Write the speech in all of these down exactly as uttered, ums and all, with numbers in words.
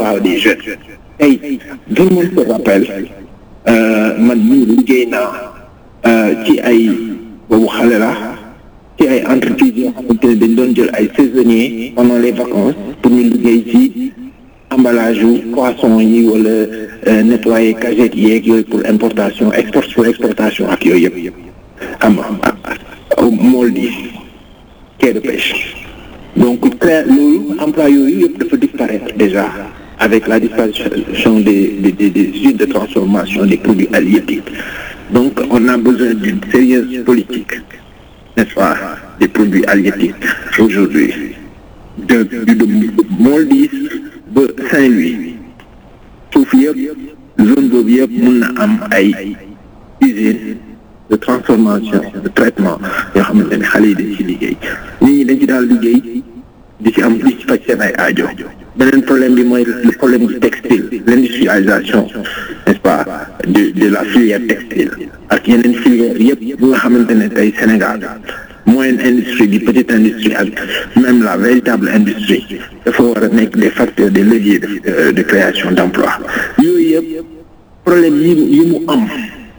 l'emploi des jeunes. Et tout le monde se rappelle, man mii liggéey naa ci ay boobu xale la ci ay entreprises yoo xamante ne dañ doon jël ay saisonniers pendant les vacances pour ñu liggéey ci emballage yu poisson yi wala nettoyer cagette yeeg yooyu pour importation export pour exportation ak yooyu yëpp xam nga mool di quai de pêche. Donc très loolu emploi yooyu yëpp dafa disparaître déjà avec la disparition des des des, des usines de transformation des produits halieutiques. Donc on a besoin d'une sérieuse politique, n'est-ce pas, des produits halieutiques aujourd'hui de de de Moldis ba Saint-Louis foofu yëpp zone boobu yëpp mun na am ay usines de transformation de traitement yoo xamante ne xale yi dañ ci liggéey nit ñi dañ ci daal liggéey di ci am di ci faj seen ay aajo. Beneen problème bi mooy le problème du textile, l'industrialisation, n'est-ce pas, de de la filière textile ak yeneen filière yëpp bu nga xamante ne tey Sénégal moyenne industrie bi petite industrie ak même la véritable industrie dafa war a nekk des facteurs des leviers de de création d'emploi. Yooyu yëpp problème yi yi mu am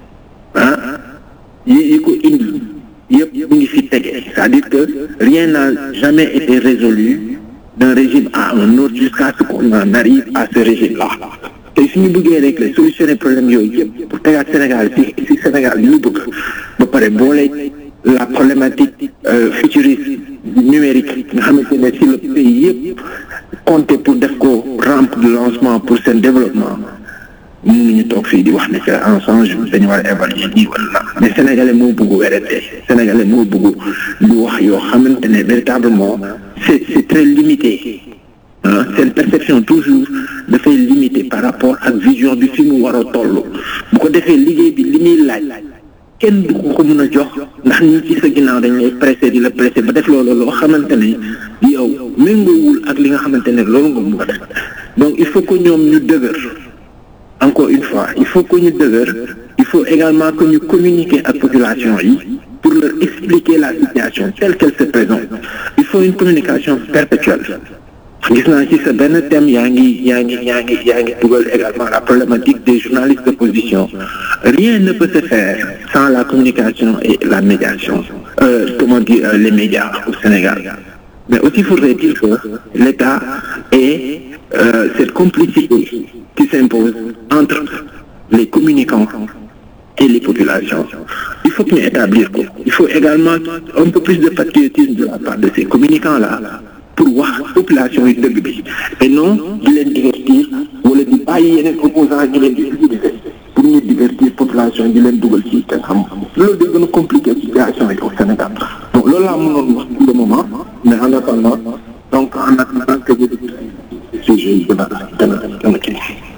ah yi yi ko indi yëpp mu ngi fi tege, c'est-à-dire que rien n'a jamais été résolu d'un régime à un autre jusqu'à ce qu'on en arrive à ce régime-là. te suñu bëggee rek la solutionner problème yooyu yëpp pour tegaat Sénégal si si Sénégal li ñu bëgg ba pare boole la problématique futuriste numérique nga xamante ne si le pays yëpp compté pour def ko rampe de lancement pour seen développement mënuñu toog fii di wax ne que en cent jours dañu war a évaluer nii wala mais sénégalais moo bëgg wérete sénégalais moo bëgg di wax yoo xamante ne véritablement c'est c'est très limité ah seen perception toujours dafay limité par rapport ak vision bi fi mu war a toll bu ko defee liggéey bi li muy laaj kenn du ko ko mën a jox ndax ñi ci sa ginnaaw dañ lay pressé di la pressé ba def loolu loo xamante ne yow méngoowul ak li nga xamante ne loolu nga bëgg a def donc il faut que ñoom ñu dëgër. Encore une fois, il faut que nous devions, il faut également que nous communiquions avec la population pour leur expliquer la situation telle qu'elle se présente. Il faut une communication perpétuelle. Gis naa ci sa benn thème yaa ngi yaa ngi yaa ngi yaa ngi dugal également la problématique des journalistes d'opposition. Rien ne peut se faire sans la communication et la médiation. Euh, comment dire, euh, les médias au Sénégal. Mais aussi faudrait-il que l'État ait euh, cette complicité qui s'impose entre les communicants et les populations. Il faut que nous établir quoi. Il faut également un peu plus de patriotisme de la part de ces communicants-là pour voir la population yi dëgg bi et non di leen divertir wala di bàyyi yeneen opposants ñi leen di utiliser pour ñu divertir population di leen dugal ci kenn xam loolu day gën a compliquer situation yi au Sénégal. Donc loolu laa mënoon wax pour le moment mais en attendant donc en attendant que sujet yi gën a gën a gën a kii.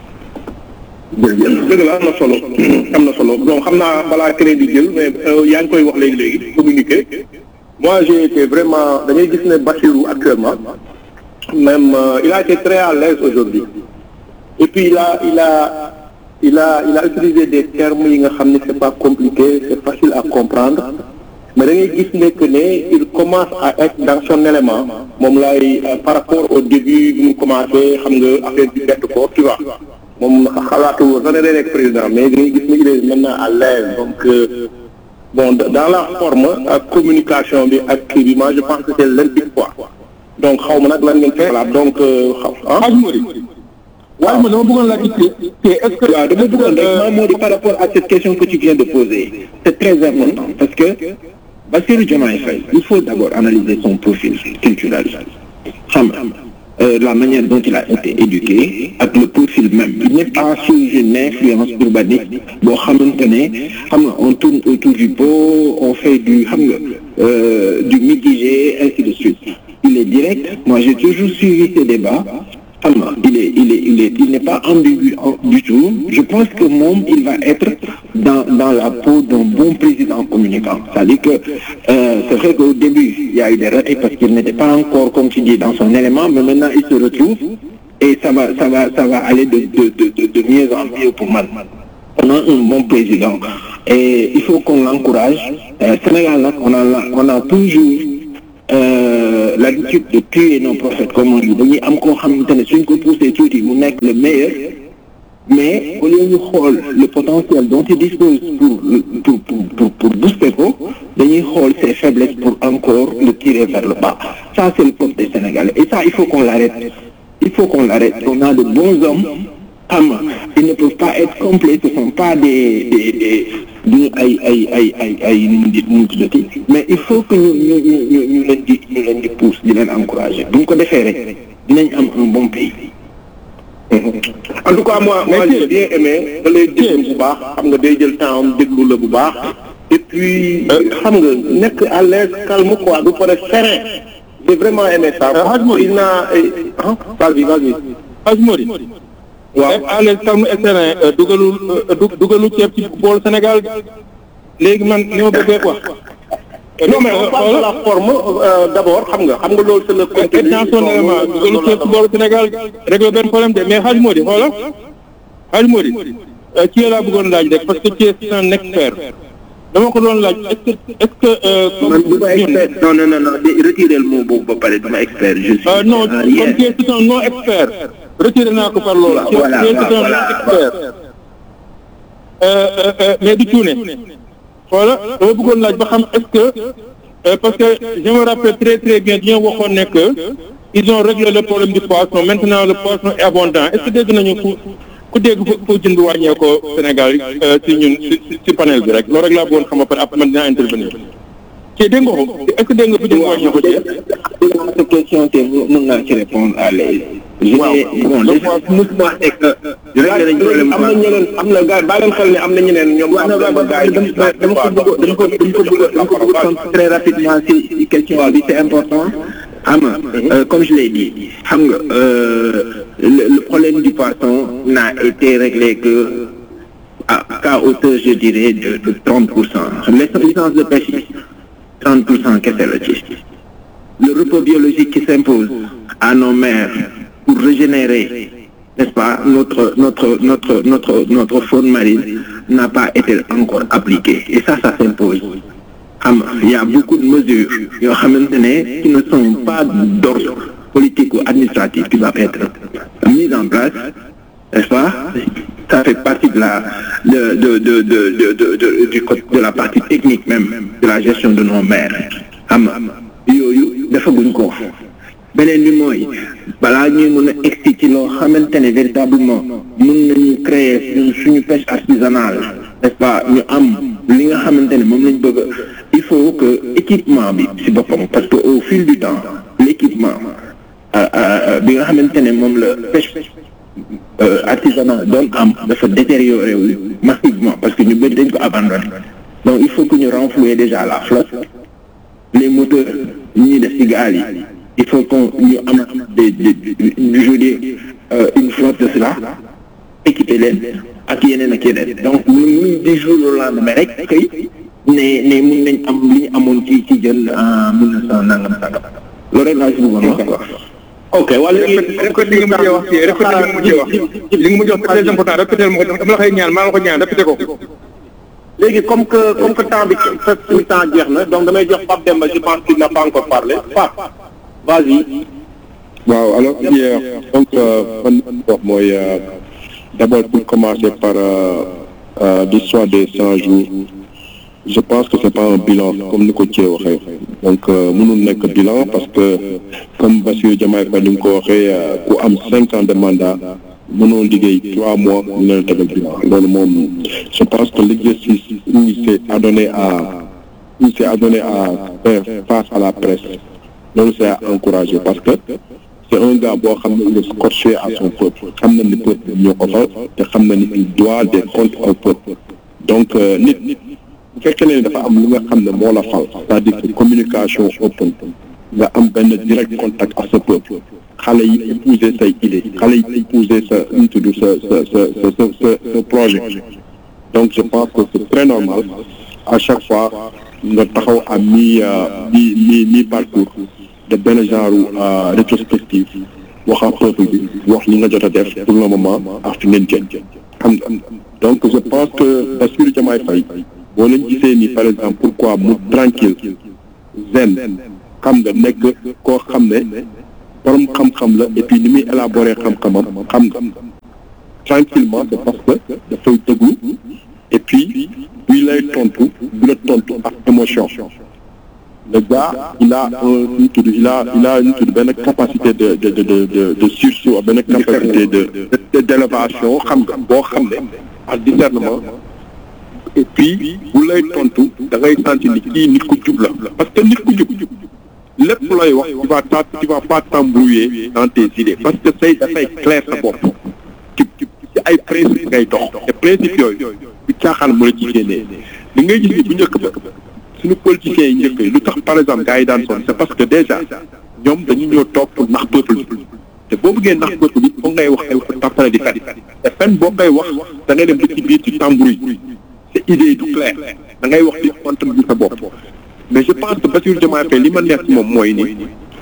dëgg la am na solo am na solo donc xam naa balaa keneen di jël mais yaa ngi koy wax léegi léegi communiquer moi j'ai été vraiment dañuy gis ne Bassirou actuellement même euh, il a été très à l'aise aujourd'hui et puis il a il a il a il a utilisé des termes yi nga xam ne c'est pas compliqué c'est facile à comprendre mais da ngay gis ne que ne il commence à être dans son élément moom lay par rapport au début bi mu commencé xam nga affaire bi bett ko tu vois moom xalaatu sax ne day nekk président mais dañuy gis ne il est maintenant à l'aise donc euh, bon dans la forme ak communication bi ak kii bi moi je pense que c'est limpide quoi donc xaw ma nag lan ngeen fay donc ah waaye man dama bëggoon laaj ci est-ce que waaw dama bëggoon rek maa moo di par rapport à cette question que tu viens de poser c'est très important parce que Bassirou Diomaye Faye il faut d'abord analyser son profil culturel xam nga Euh, la manière dont il a été éduqué ak le profil même il n'est pas sous une influence urbaniste boo xamante ne xam nga on tourne autour du pot on fait du xam nga euh, du mitigé ainsi de suite il est direct moi j'ai toujours suivi ces débats xam nga il est il est il est il n'est pas ambigu du tout je pense que moom il va être dans dans la peau d'un bon président communicant c'est-à-dire que euh, c'est vrai qu'au début il y a eu des ratés parce qu'il n'était pas encore comme tu dis dans son élément mais maintenant il se retrouve et ça va ça va ça va aller de de de de, de mieux en mieux pour man on a un bon président et il faut qu'on l'encourage euh, Sénégal nag on a on a toujours Euh, l'habitude de tuer nos prophètes comme on dit dañuy am koo xamante ne suñ ko poussé tuuti mu nekk le meilleur mais au lieu ñu xool le potentiel dont il dispose pour pour pour pour, pour booster ko dañuy xool ses faiblesses pour encore le tirer vers le bas. Ça c'est le peuple des Sénégalais et ça il faut qu'on l'arrête. Il faut qu'on l'arrête. On a de bons hommes. Ils ne peuvent pas être complets. Ce ne sont pas des des des des ay ay ay ay ay mais il faut que ñu ñu ñu ñu ñu leen di ñu leen di pousse di leen encourager. bu ñu ko defee rek dinañ am un bon pays. En tout cas moi moi j'ai bien aimé da lay déglu bu baax xam nga day jël temps am déglu la bu baax et puis xam nga nekk à l'aise calme quoi du pare serein. J'ai vraiment aimé ça. Hadj Mody il n'a ah vas-y vas-y. Hadj Mody. waaw à l'aise calme et serein dugalu dugalu ceeb ci bool Sénégal léegi man li ma bëggee wax. non mais on parle de la forme d'abord xam nga xam nga loolu c'est le contenu. intentionnellement dugalu ceeb ci bool Sénégal régler benn problème de mais Hadj Mody xoolal Hadj Mody ci laa bëggoon laaj rek parce que tu es un expert. dama ko doon laaj est-ce que est-ce que. man du ma expert non non non non retiré le mot boobu ba pare du ma expert je suis. ah non comme tu es un non expert. retiré naa ko par loolu. voilà tu es un non expert. mais du cuune. voilà dama bëggoon laaj ba xam est-ce que parce que je me rappelle très très bien di ñu waxoon ne que ils ont réglé le problème du poisson maintenant le poisson est abondant est-ce que dégg nañu ku ku dégg fu jënd wàññee ko Sénégal ci ñun ci ci panel bi rek loolu rek laa bëggoon xam après après man dinaa intervenir ci dégg nga ko est-ce que dégg nga fu jënd wàññee ko ci. cette question te mën naa ci répondre à l'aise. waaw bon musuma nekk. am na ñeneen am na gars baa leen xel ne am na ñeneen ñoom. waaw dama ko bëgg dama ko dama ko bëgg dama ko bëgg très rapidement ci question bi c'est important. xam nga comme je l'ai dit xam nga le, le problème du poisson n'a été réglé que à qu'à hauteur je dirais de de trente pour cent les licences de pêche trente pour cent kese la ci le repos biologique qui s'impose à nos mers pour régénérer n'est-ce pas notre notre notre notre notre faune marine n'a pas été encore appliqué et ça ça s'impose. xam il y a beaucoup de mesures yoo xamante ne qui ne sont pas d'ordre politique ou administratif qui doivent être mises en place n'est-ce pas ça fait partie de la de de de de de de de du côté de la partie technique même de la gestion de nos mers xam yooyu defaguñ ko beneen bi mooy balaa ñuy mën a egsi ci loo xamante ne véritablement mën nañu créer suñu suñu pêche artisanale n'est-ce pas ñu am li nga xamante ne moom lañ bëgg il faut que équipement bi ci boppam parce que au fil du temps l'équipement bi nga xamante ne moom la pêche artisanale doon am dafa détérioré wu massivement parce que ñu bëri dañ ko abandonné donc il faut que ñu renflouer déjà la flotte les moteurs ñuy def ci gaal yi il faut qu'on ñu am des des je dis une flotte de cela équiper leen ak yeneen ak yeneen donc mënuñ di jour le lendemain rek kay ne ne mën nañ am li ñu amoon ci ci jël en mille neuf cent nangam sangam loolu rek laa si bëggoon wax quoi. ok wala répété li nga mujjee wax ci répété li nga mujjee wax li nga mujjee wax c'est très important répété ma ko dama la koy ñaan maa la ko ñaan répété ko. léegi comme que comme que temps bi suñu temps jeex na donc damay jox Pape Demba je pense qu'il n'a pas encore parlé Pape vas-y. waaw alors hier donc man wax mooy d'abord pour commencer par l'histoire des cent jours je pense que c'est pas un bilan comme ni ko cee waxee donc mënul nekk bilan parce que comme Bassirou Diomaye Faye ni mu ko waxee ku am cinq ans de mandat mënoo liggéey trois mois ñu leen tegal bilan loolu moom je pense que l'exercice il s'est adonné à il s'est adonné à faire face à la presse loolu c'est à encourager parce que c'est un gars boo xam ne il est scotché à son peuple xam na ni peuple ñoo ko fal te xam na ni il doit des comptes au peuple donc nit bu fekkee ne dafa am lu nga xam ne moo la fal c'est-à-dire que communication open nga am benn direct contact ak sa peuple xale yi épouser say idée xale yi épouser sa ñu tudd sa sa sa sa sa sa projet donc je pense que c'est très normal à chaque fois nga taxaw à mi mi mi mi parcours de benn genre rétrospective wax ak peuple bi wax li nga jot a def pour le moment ak fi ngeen jëm xam nga donc je pense que Bassirou Diomaye Faye boo leen gisee ni par exemple pourquoi mu tranquille zen xam nga nekk koo xam ne borom xam-xam la et puis ni muy élaborer xam-xamam xam nga tranquillement c'est parce que dafay déglu et puis buy lay tontu bu la tontu ak émotion le gars il a un nu tudd il a il a nu tudd benn capacité de de de de de sursaut benn capacité de de d'élévation xam nga boo xam ne ak discernement et puis bu lay tontu da ngay sentir ni kii nit ku jub la parce que nit ku jub lépp looy wax tu vas pas tu vas pas t'embrouiller dans tes idées parce que say dafay clair sa bopp ci ci ay principe ngay dox te principe yooyu bu caaxaan mu la ci génnee li ngay gis ni bu njëkk ba suñu politiciens yi njëkk yi lu tax par exemple gars yi daan sonn c'est parce que déjà ñoom dañu ñëw toog pour nax peuple bi te boo bëggee nax peuple bi foog ngay wax ay wax tàppale di fen te fen boo koy wax da ngay dem ba ci biir ci tambouille te idée du clair da ngay wax di contribuer sa bopp mais je pense que Bassirou Diomaye Faye li ma neex ci moom mooy ni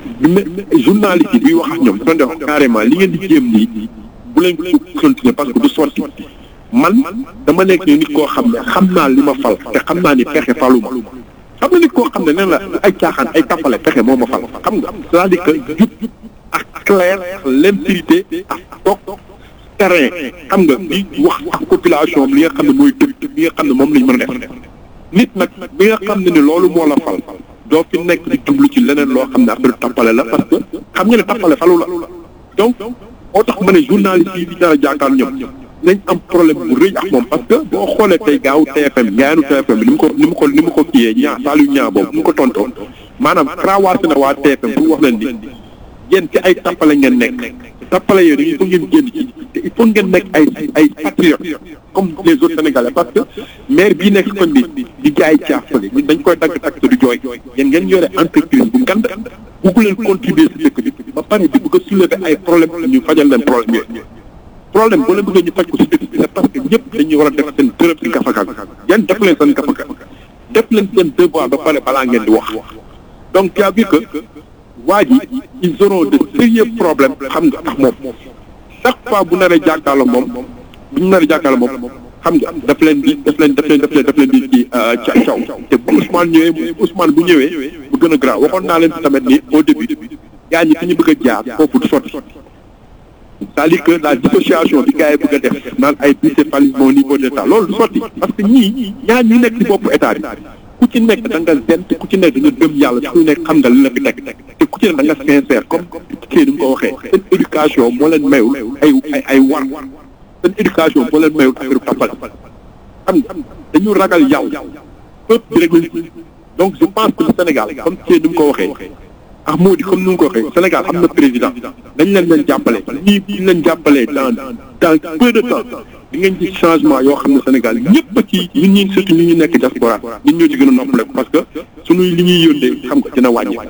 bi journaliste yi buy wax ak ñoom dafa doon wax carrément li ngeen di jéem nii bu leen ko continuer parce que du sotti man dama nekk ni nit koo xam ne xam naa li ma fal te xam naa ni fexe falu ma xam nga nit koo xam ne nee la ay caaxaan ay tappale fexe moo ma fal xam nga c'est-à-dire que jub ak clair limpidité ak toog terrain xam nga di wax ak population li nga xam ne mooy dëgg li nga xam ne moom lañ mën a def nit nag bi nga xam ne ni loolu moo la fal doo fi nekk di jublu ci leneen loo xam ne affaire tappale la parce que xam nga ne tappale falu la donc moo tax ma ne journaliste yi di dara jàkkaar ñoom nañ am problème bu rëy ak moom parce que boo xoolee tey gaaw T F M ngaanu T F M bi ni mu ko ni mu ko ni mu ko kiyee ñaa Saliou ñaa boobu ni mu ko tontoo maanaam crawaase na waa T F M pour wax leen ni yéen ci ay tappale ngeen nekk tappale yooyu dañuy foog ngeen génn ci te il faut ngeen nekk ay ay patriotes comme les autres Sénégalais parce que maire bii nekk kon bi di jaay caafale ñun dañ koy dagg dagg te du jooy yéen ngeen yore entreprise bu ngand bugg leen contribuer si dëkk bi ba pare di bëgg a soulever ay problème ñu fajal leen problème yooyu problème boo leen bëggee ñu faj ko si dëkk bi c'est parce que ñëpp dañuy war a def seen dërëm si gafaka yan def leen seen gafaka def leen seen devoir ba pare balaa ngeen di wax donc ça veut dire que waa ji ils auront de sérieux problèmes xam nga tax moom chaque fois bu naree jàkkaarloo moom bu ñu naree jàkkaarloo moom xam nga daf leen di daf leen daf leen daf leen daf leen di ci ca caw te bu Ousmane ñëwee Ousmane bu ñëwee bu gën a grave waxoon naa leen tamit ni au début gaa ñi fi ñu bëgg a jaar foofu du sotti c'est-à-dire que la dissociation bi gars yi bëgg a def naan ay bicéphalisme au niveau de l'État loolu du sotti parce que ñii ñaar ñu nekk ci boppu état bi ku ci nekk da nga zen te ku ci nekk da nga gëm yàlla ku nekk xam nga li la fi teg te ku ci nekk da nga sincère comme kii ni mu ko waxee seen éducation moo leen mayul ay ay ay war seen éducation moo leen mayul affaire tappal xam nga dañu ragal yàlla peuple bi rek lañ donc je pense que le Sénégal comme kii ni mu ko waxee ah moo di comme ni mu ko waxee Sénégal am na président dañ leen leen jàppale ñii ñu leen jàppalee dans dans peu de temps di ngeen ci changement yoo xam ne Sénégal ñëpp ci ñun ñi surtout ñi ñu nekk diaspora ñun ñoo ci gën a noppale parce que suñuy li ñuy yónnee xam nga dina wàññi.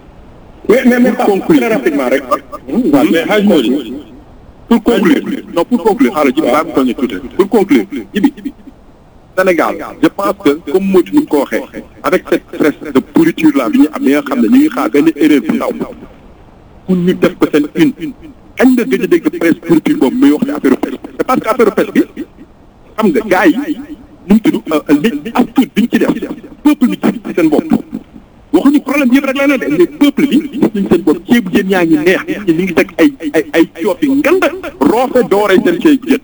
mais mais mais très rapidement rek. waaw mais xaaj moo di pour conclure non pour conclure xaaral ji baa mu tooñee tuuti pour conclure jibi Sénégal je pense que comme Modou ni mu ko waxee avec cette presse de pourriture là bi ñu am nga xam ne ñu ngi xaar benn erreur bu ndaw pour ñu def ko seen une kañ nga gëj a dégg presse pourriture boobu muy wax ci affaire pêche c'est parce que affaire pêche bi xam nga gars yi ñu ngi tudd li as tuut bi ñu ci def peuple bi ci seen bopp waxuñu problème yëpp rek la ne de mais peuple bi gis nañ seen bopp ceebu jën yaa ngi neex ñi ñu ngi teg ay ay ay coof yi ngand roofe doore seen ceeb jën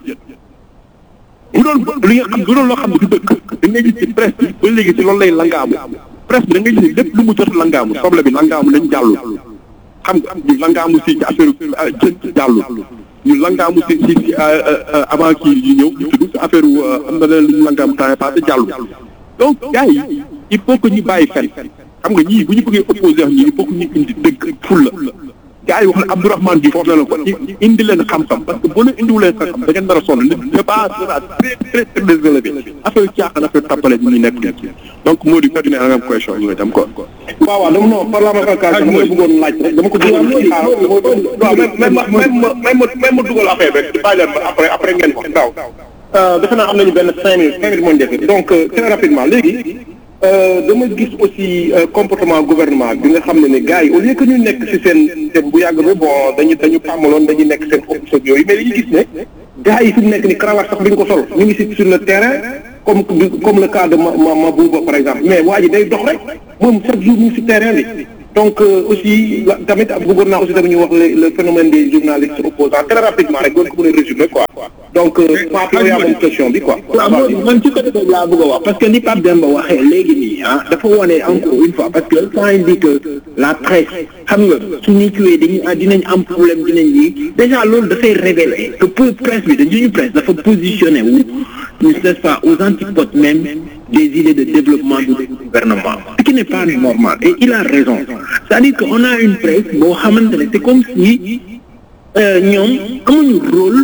bu doon li nga xam bu doon loo xam ne du dëkk da ngay gis ci presse bi ba léegi si loolu lay langaamu presse bi da ngay gis lépp lu mu jot langaamu soble bi langaamu nañ jàllu xam nga ñu langaamu si ci affaire jën ci jàllu ñu langaamu si si si avant kii yi ñëw ñu tudd si affaire am na leen lu ñu langaamu temps passé jàllu donc gars yi il faut que ñu bàyyi fen xam nga ñii bu ñu bëggee opposé wax ñii il faut que ñu indi dëgg fulla gars yi wax ne Abdourahmane Diouf wax na la ko indi leen xam-xam parce que boo leen indiwu leen xam-xam da ngeen nar a sonn le débat sera très très très désélevé affaire caaxaan affaire tappale bi ñu nekk donc moo di continuer en même question ñu ngi dem quoi. waaw waaw dama non par la même occasion dama bëggoon laaj rek dama ko bëggoon xaar waaw même même même même ma dugal affaire rek di bàyyi leen ba après après ngeen wax daaw defe naa am nañu benn cinq minutes cinq minutes moo ñu def donc très rapidement léegi dama gis aussi comportement gouvernement bi nga xam ne ne gars yi au lieu que ñu nekk ci seen seen bu yàgg ba bon dañu dañu tàmmaloon dañuy nekk seen office yooyu mais dañuy gis ne gars yi fi mu nekk ni cravate sax duñ ko sol ñu ngi ci sur le terrain comme comme le cas de ma ma Mabouba par exemple mais waa ji day dox rek moom chaque jour ñu ngi ci terrain bi donc aussi tamit bëggoon naa aussi tamit ñu wax le phénomène des journalistes opposants très rapidement rek doon ko mën a résumer quoi donc Pape yow yaa moom question bi quoi. waaw man ci côté boobu laa bëgg a wax parce que ni Pape Demba waxee léegi nii ah dafa wone encore une fois parce que quand il dit que la presse xam nga suñuy kiiwee dañuy dinañ am problème dinañ lii déjà loolu dafay révéler que pour presse bi dañ suñu presse dafa positionné wu n'est-ce pas aux antipodes même des idées de développement du gouvernement ce qui n'est pas normal et il a raison c'est-à-dire que on a une presse boo xamante ne c'est comme si ñoom amuñu rôle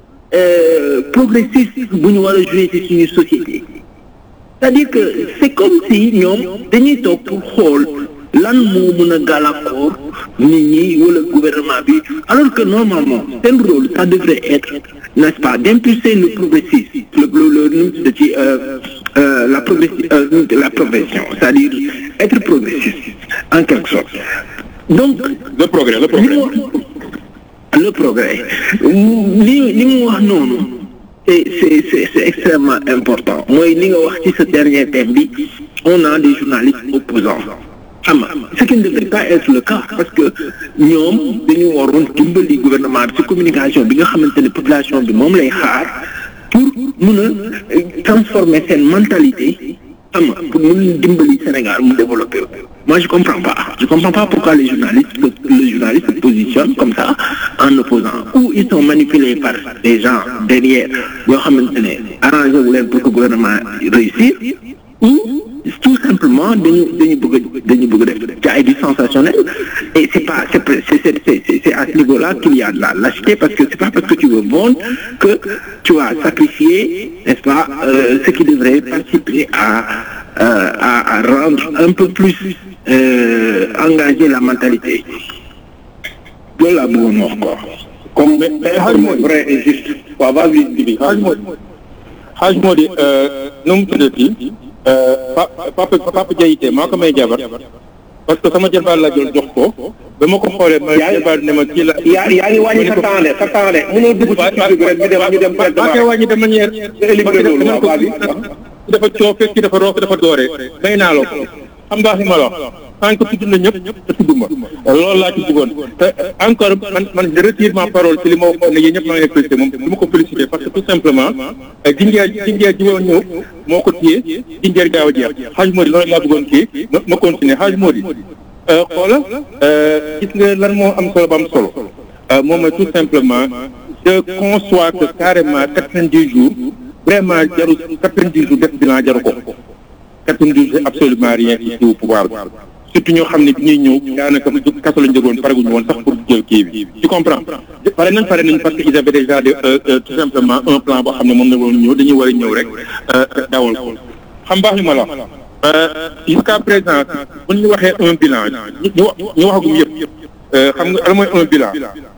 progressiste bu ñu war a jouer ci suñu société c'est-à-dire que c'est comme si ñoom dañuy toog pour xool lan moo mën a gàllankoor nit ñi wala gouvernement bi alors que normalement seen rôle ça devrait être n'est-ce pas d'impulser le progressisme le le le de ci la progression la progression c'est-à-dire être progressiste en quelque sorte donc le progrès le progrès le progrès li li mu wax noonu c'est c'est c'est c'est extrêmement important mooy li nga wax ci ce dernier thème bi on a des journalistes opposants xam nga ce qui ne devrait pas être le cas parce que ñoom dañu waroon dimbali gouvernement bi ci communication bi nga xamante ne population bi moom lay xaar pour mun a transformer seen mentalité xam nga pour mun dimbali Sénégal mu développer moi je comprends pas je comprends pas pourquoi les journalistes les journalistes se positionnent comme ça en opposant ou ils sont manipulés par des gens derrière yoo xamante ne arrangé wu leen pour que gouvernement réussir ou tout simplement dañu dañu bëgg dañu bëgg def ci ay di sensationnel et c'est pas c'est c'est c'est c'est à ce niveau-là qu'il y a de la lâcheté parce que c'est pas parce que tu veux vendre que tu vas sacrifier n'est-ce pas euh, ce qui devrait participer à euh, à à rendre un peu plus euh, engagé la mentalité loolu laa bëggoon wax quoi comme mais vrai et juste waaw vas-y Djibi xaaj moo xaaj moo di nu mu tuddati papa papa Diayité maa ko may jabar parce que sama jabar la jël jox ko ba ma ko xoolee ma jabar ne ma kii la yaa yaa ngi wàññi sa temps de sa temps de mënoo dugg ci studio bi rek ñu dem ñu dem maa koy wàññi de manière dafa coofe ki dafa roof dafa doore may naa la ko xam nga fi ma la wax tant que tudd na ñëpp te tudd ma loolu laa ci bëggoon te encore man man je retire ma parole ci li ma waxoon ne yéen ñëpp maa ngi leen félicité moom du ma ko félicité parce que tout simplement jinjeer jinjeer ji woon ñëw moo ko téye jinjeer gaaw a jeex xaaj Mody loolu laa bëggoon kii ma ma continuer xaaj Mody xoola gis nga lan moo am solo ba am solo moom mooy tout simplement je conçois que carrément quatre-vingt-dix jours vraiment jaru quatre-vingt-dix jours def bilan jaru ko quatre-vingt-dix jours absolument rien ici au pouvoir surtout ñoo xam ne bi ñuy ñëw daanaka kaso lañ jógoon pareguñu woon sax pour jël kii bi tu comprends pare nañ pare nañ parce que ils avaient déjà de tout simplement un plan boo xam ne moom la woon ñëw dañuy war a ñëw rek dawal ko xam baax ñu ma la jusqu'à présent bu ñu waxee un bilan ñu ñu waxagum yëpp xam nga lan mooy un bilan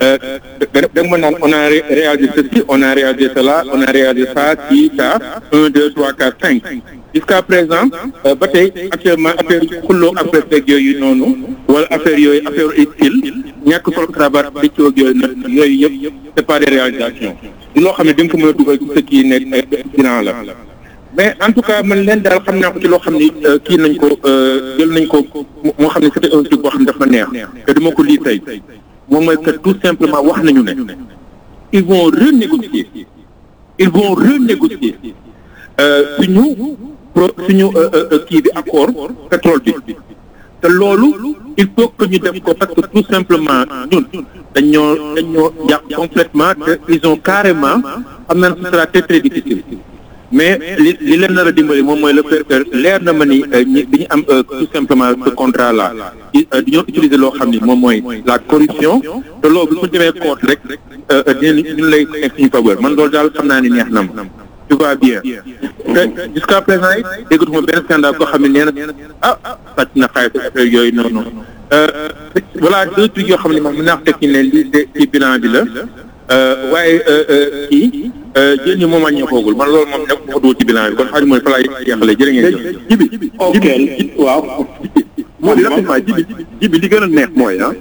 da nga mën naan on a réalisé ceci on a réalisé cela on a réalisé ça ci ça un deux trois quatre cinq jusqu'à présent ba tey actuellement affaire xulloo ak presse yooyu noonu wala affaire yooyu affaire utile ñàkk sol cravate di coog yooyu nag yooyu yëpp c'est pas des réalisations di loo xam ne di nga ko mën a dugal ci sa kii nekk bilan la mais en tout cas man leen daal xam naa ko ci loo xam ni kii nañ ko jël nañ ko moo xam ne c'était un truc boo xam ne dafa neex te dama ko lii tey moom mooy que tout simplement wax nañu ne ils vont renégocier ils vont renégocier suñu pro suñu kii bi accord pétrole bi te loolu il faut que ñu def ko parce que tout simplement ñun dañoo dañoo yàq complètement te ils ont carrément xam naa ne ce sera très très difficile mais li li leen nar a dimbali moom mooy le fait que leer na ma ni ñi dañu am tout simplement ce contrat là dañoo utiliser loo xam ni moom mooy la corruption te loolu bu ñu demee court rek dinañ ñu lay nekk suñu faveur man loolu daal xam naa ni neex na ma tu vois bien te jusqu'à présent yi déggatuma benn scandale koo xam ne nee na ah sàcc na xaalis affaire yooyu noonu voilà deux trucs yoo xam ne man mën naa teg ci ne lii de ci bilan bi la waaye kii jën ñi moom wàññee foogul man loolu moom nekk ko dugal ci bilan bi kon xaaj mooy fa laay jeexalee jërë ngeen jëf jibi ok waaw moo di rapidement jibi jibi li gën a neex mooy ah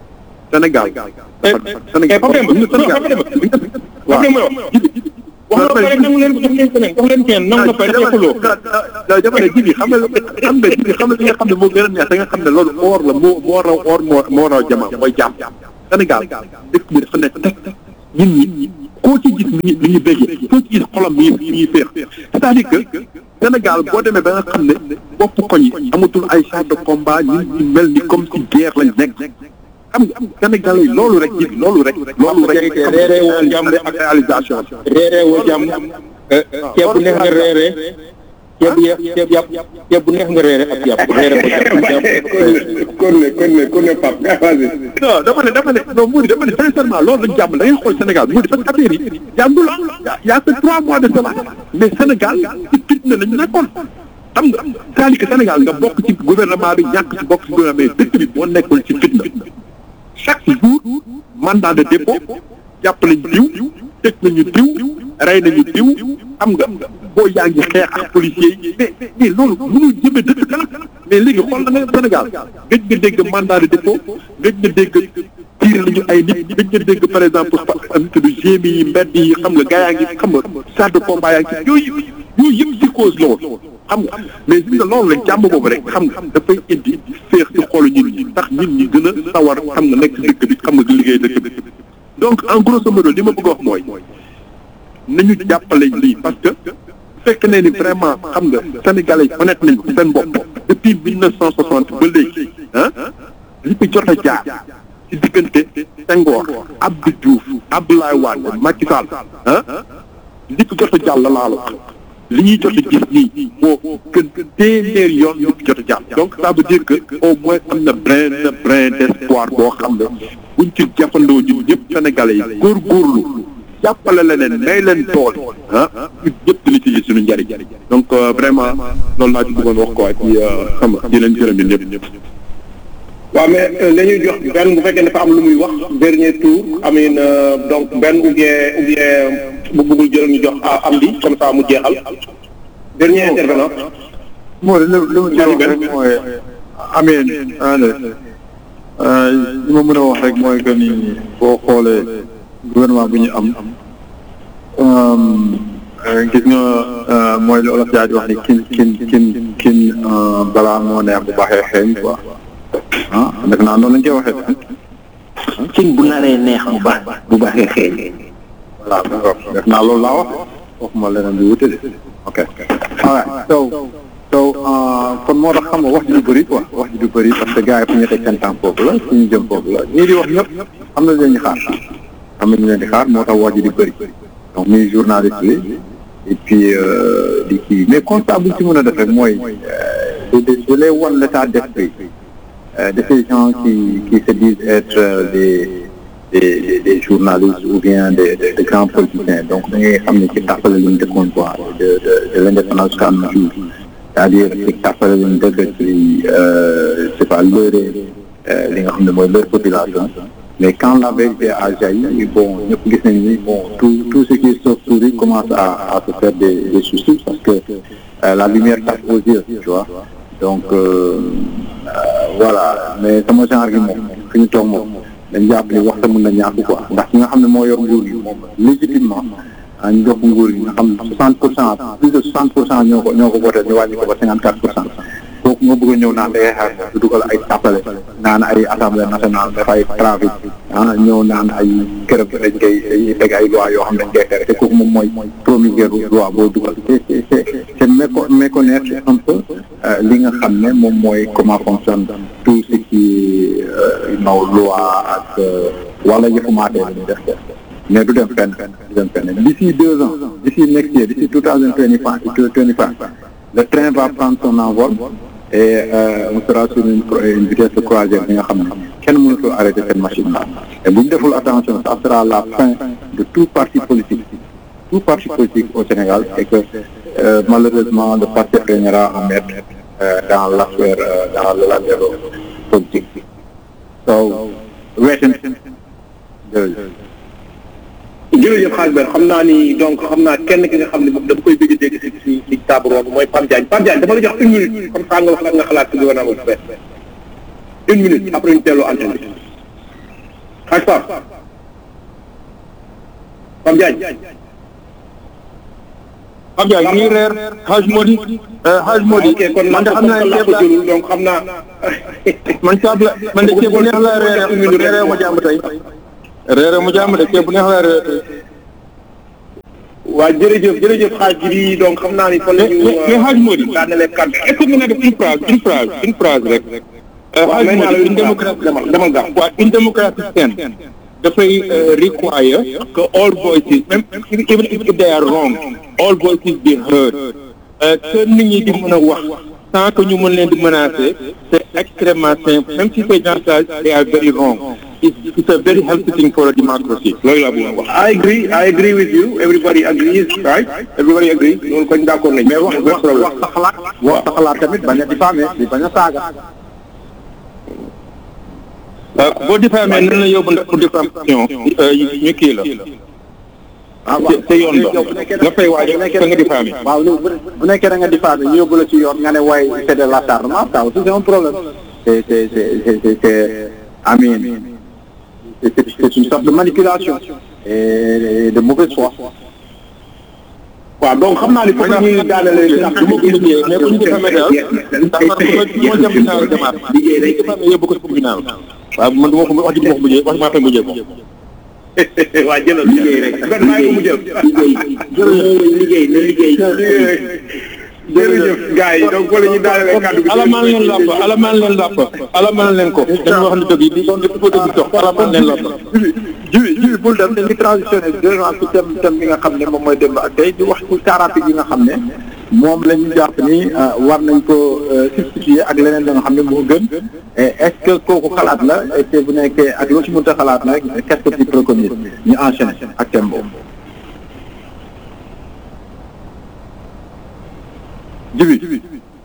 Sénégal Sénégal waaw pare nangu leen ko jox leen keneen jox leen keneen nangu nga pare dafa xuloo dafa ne jibi xam nga xam nga jibi xam nga li nga xam ne moo gën a neex da nga xam ne loolu or la moo moo raw or moo moo raw jama mooy jàmm Sénégal dëkk bi dafa nekk teg nit ñi koo ci gis mi ngi mi ngi béggee koo ci gis xolam mi ngi mi ngi féex c'est-à-dire que Sénégal boo demee ba nga xam ne bopp koñ yi amatul ay chars de combat ñu ñu mel ni comme si guerre lañ nekk xam nga Sénégal yi loolu rek jibi loolu rek loolu rek reeree woo jàmm ak réalisation reeree woo jàmm ceeb bu neex nga reeree ceeb bu ceeb yàpp ceeb bu neex nga reere ak yàpp reere ko jàpp kon ne kon ne kon ne Pape non dafa ne dafa ne non Moudi dafa ne sincèrement loolu lañ jàmm da ngay xool Sénégal Moudi parce que affaire yi yàggul ah y a que trois mois de cela mais Sénégal ci fitna lañ nekkoon xam nga c'est-à-dire que Sénégal nga bokk ci gouvernement bi ñàkk ci bokk ci gouvernement bi dëkk bi moo nekkul ci fitna chaque jour mandat de dépôt jàpp nañ diw tëj nañu diw rey nañu diw xam nga boo yaa ngi xeex ak policiers yi mais mais loolu mënul jëmee dëkk kanam mais léegi xool na nga Sénégal gëj nga dégg mandat de dépôt gëj nga dégg tiir nañu ay nit gëj nga dégg par exemple am tudd gémi yi mbedd yi xam nga gaa yaa ngi xam nga chars de combat yaa ngi ci yooyu yooyu yëpp ci cause loolu xam nga mais gis nga loolu rek jàmm boobu rek xam nga dafay indi féex ci xoolu nit ñi tax nit ñi gën a sawar xam nga nekk ci dëkk bi xam nga di liggéey dëkk bi donc en grosso modo li ma bëgg a wax mooy nañu jàppale lii parce que fekk ne ni vraiment xam nga sénégalais yi honnête nañu seen bopp depuis mille neuf cent soixante ba léegi ah li fi jot a jaar ci diggante Senghor Abdou Diouf Abdoulaye Wade Macky Sall ah li fi jot a jàll laa la li ñuy jot a gis nii moo gën téeméer yoon li fi jot a jàll donc ça veut dire que au moins am na brin na brin d'espoir boo xam ne buñ ci jàppandoo ñun ñëpp sénégalais yi góorgóorlu jàppale leneen may leen tool ah ñun ñëpp li ci gis suñu njëriñ donc vraiment loolu laa ci bëggoon wax quoi ci xam nga di leen gërëm ñun ñëpp ñëpp. waaw mais dañuy jox benn bu fekkee dafa am lu muy wax dernier tour amin donc benn ou bien ou bien bu bëggul jël ñu jox am di comme ça mu jeexal dernier intervenant. moo li li ma jël rek mooy amin li ma mën a wax rek mooy que ni boo xoolee gouvernement bu ñu am gis nga mooy li olof yaa di wax ni kin kin kin kin balaa moo neex bu baaxee xeeñ quoi ah def naa noonu lañ koy waxee cin bu naree neex bu baax bu baaxee xeeñ voilà def naa loolu laa wax waxuma leneen bi wute de ok alright so so kon moo tax xam nga wax ji du bëri quoi wax ji du bëri parce que gars yi fu ñu teg seen temps foofu la fu ñu jëm foofu la ñii di wax ñëpp xam na leen di xaar xam nañu leen di xaar moo tax wax ji di bëri donc muy journaliste yi et puis di kii mais constat bu ñu ci mën a def rek mooy de de les wan l'état d'esprit de ces gens qui qui se disent être des des des journalistes ou bien des des grands politiciens donc da ngay xam ne ci tàppale lañu dëkkoon quoi de de de l'indépendance jusqu'à nos jours c'est-à-dire ci tàppale lañu dëkk ci c'est pas leurrer li nga xam ne mooy leur population mais quand la vérité a jailli bon ñëpp gis nañu ni bon tout tout ce qui est chauve-souris commence à à se faire des des soucis parce que euh, la lumière tape aux yeux tu vois donc euh, euh, voilà mais sama genre gi moom fi ñu toog moom dañ jàpp ni waxta mën na ñàkk quoi ndax ki nga xam ne moo yor nguur gi moom légitimement ñu jox nguur gi nga xam ne soixante pour cent plus de soixante pour cent ñoo ko ñoo ko voté ñu wàññi ko ba cinquante quatre pour cent kooku nga bëgg a ñëw naan day xaar du dugal ay tàppale naan ay assemblée nationale dafay trafic ah ñëw naan ay kërëb dañ koy dañuy teg ay loi yoo xam dañ koy tere te kooku moom mooy promulguer loi boo dugal c'est c'est c'est méco méconnaître un peu li nga xam ne moom mooy comment fonctionne tout ce qui naw loi ak wala yëfumaatee la ñu def mais du dem fenn du dem fenn d'ici deux ans d'ici next year d'ici two thousand twenty-five le train va prendre son envol et euh, on sera sur une, une vitesse de croisière bi nga xam ne kenn mënu ko arrêter cette machine là et bu ñu deful attention ça sera la fin de tout parti politique tout parti politique au Sénégal et que euh, malheureusement le parti régnera en maître euh, dans l'affaire euh, dans le ladero politique so waiting jërëjëf xaaj ben xam naa ni donc xam naa kenn ki nga xam ne moom dafa koy bëgg a dégg si si si table ronde mooy Pape Diagne Pape Diagne dafa la jox une minute comme ça nga wax lan nga xalaat ci gouvernement bu bees une minute après ñu teeloo antenne bi xaaj Pape Pape Diagne Abdoulaye ñu ngi reer Haj Modi Haj Modi man de xam naa ceeb la donc xam naa man ceeb la man de ceeb bu neex la reere reere ma jàmm tey reere ma jàmm de ceeb bu neex la reere tey waa jërëjëf jërëjëf xaaj bi donc xam naa ni fa la ñu mais Haj Modi est-ce que mën na def une phrase une phrase une phrase rek Haj Modi une démocratie demal gaaw waaw une démocratie saine dafay require que all voices même even if they are wrong all voices be heard que nit ñi di mën a wax sans que ñu mën leen di menacer c'est extrêmement simple même si ces gens-là they are very wrong it's, it's a very healthy thing for a democracy loolu laa bëgg a wax. I agree I agree with you everybody agrees right everybody agrees loolu koñ d'accord nañ mais wax wax wax sa xalaat wax sa xalaat tamit bañ a diffamer di bañ a saaga. boo diffamé nan la yóbbu ndax pour diffamation ñu kii la. ah waaw te yoon ba nga fay waaj a nga diffamé. waaw bu nekkee da nga diffamé ñu yóbbu la ci yoon nga ne waaye c'est de l'acharnement ça aussi c'est un problème. c'est c'est c'est c'est c'est I mean c'est c'est une sorte de manipulation et de mauvaise foi. waaw donc xam naa ni foog ñuy daanale ndax du ma ko liggéey mais bu ñu diffamé daal ndax man moo jëm tribunal demaat liggéey day diffamé yóbbu ko tribunal waaw man du ma ko wax ji du ma ko mujjee wax maa koy mujjee ko. waa jëlal liggéey rek kon maa ngi ko mujjee liggéey na liggéey jërëjëf gars yi donc wala ñu daanale kàddu gi alamaan leen làpp alamaan leen làpp alamaan leen ko dañu wax ni dëgg yi di di ko dëgg dox alamaan leen làpp jiwi jiwi bul dem dañuy transitionné directement ci thème thème bi nga xam ne moom mooy démb ak tey di wax ci car rapide yi nga xam ne moom la ñu jàpp ni war nañ ko substituer ak leneen la nga xam ne moo gën est-ce que kooku xalaat la et que bu nekkee ak loo ci mënta xalaat nag qu'est-ce que tu préconises ñu enchaîner ak thème boobu. jibi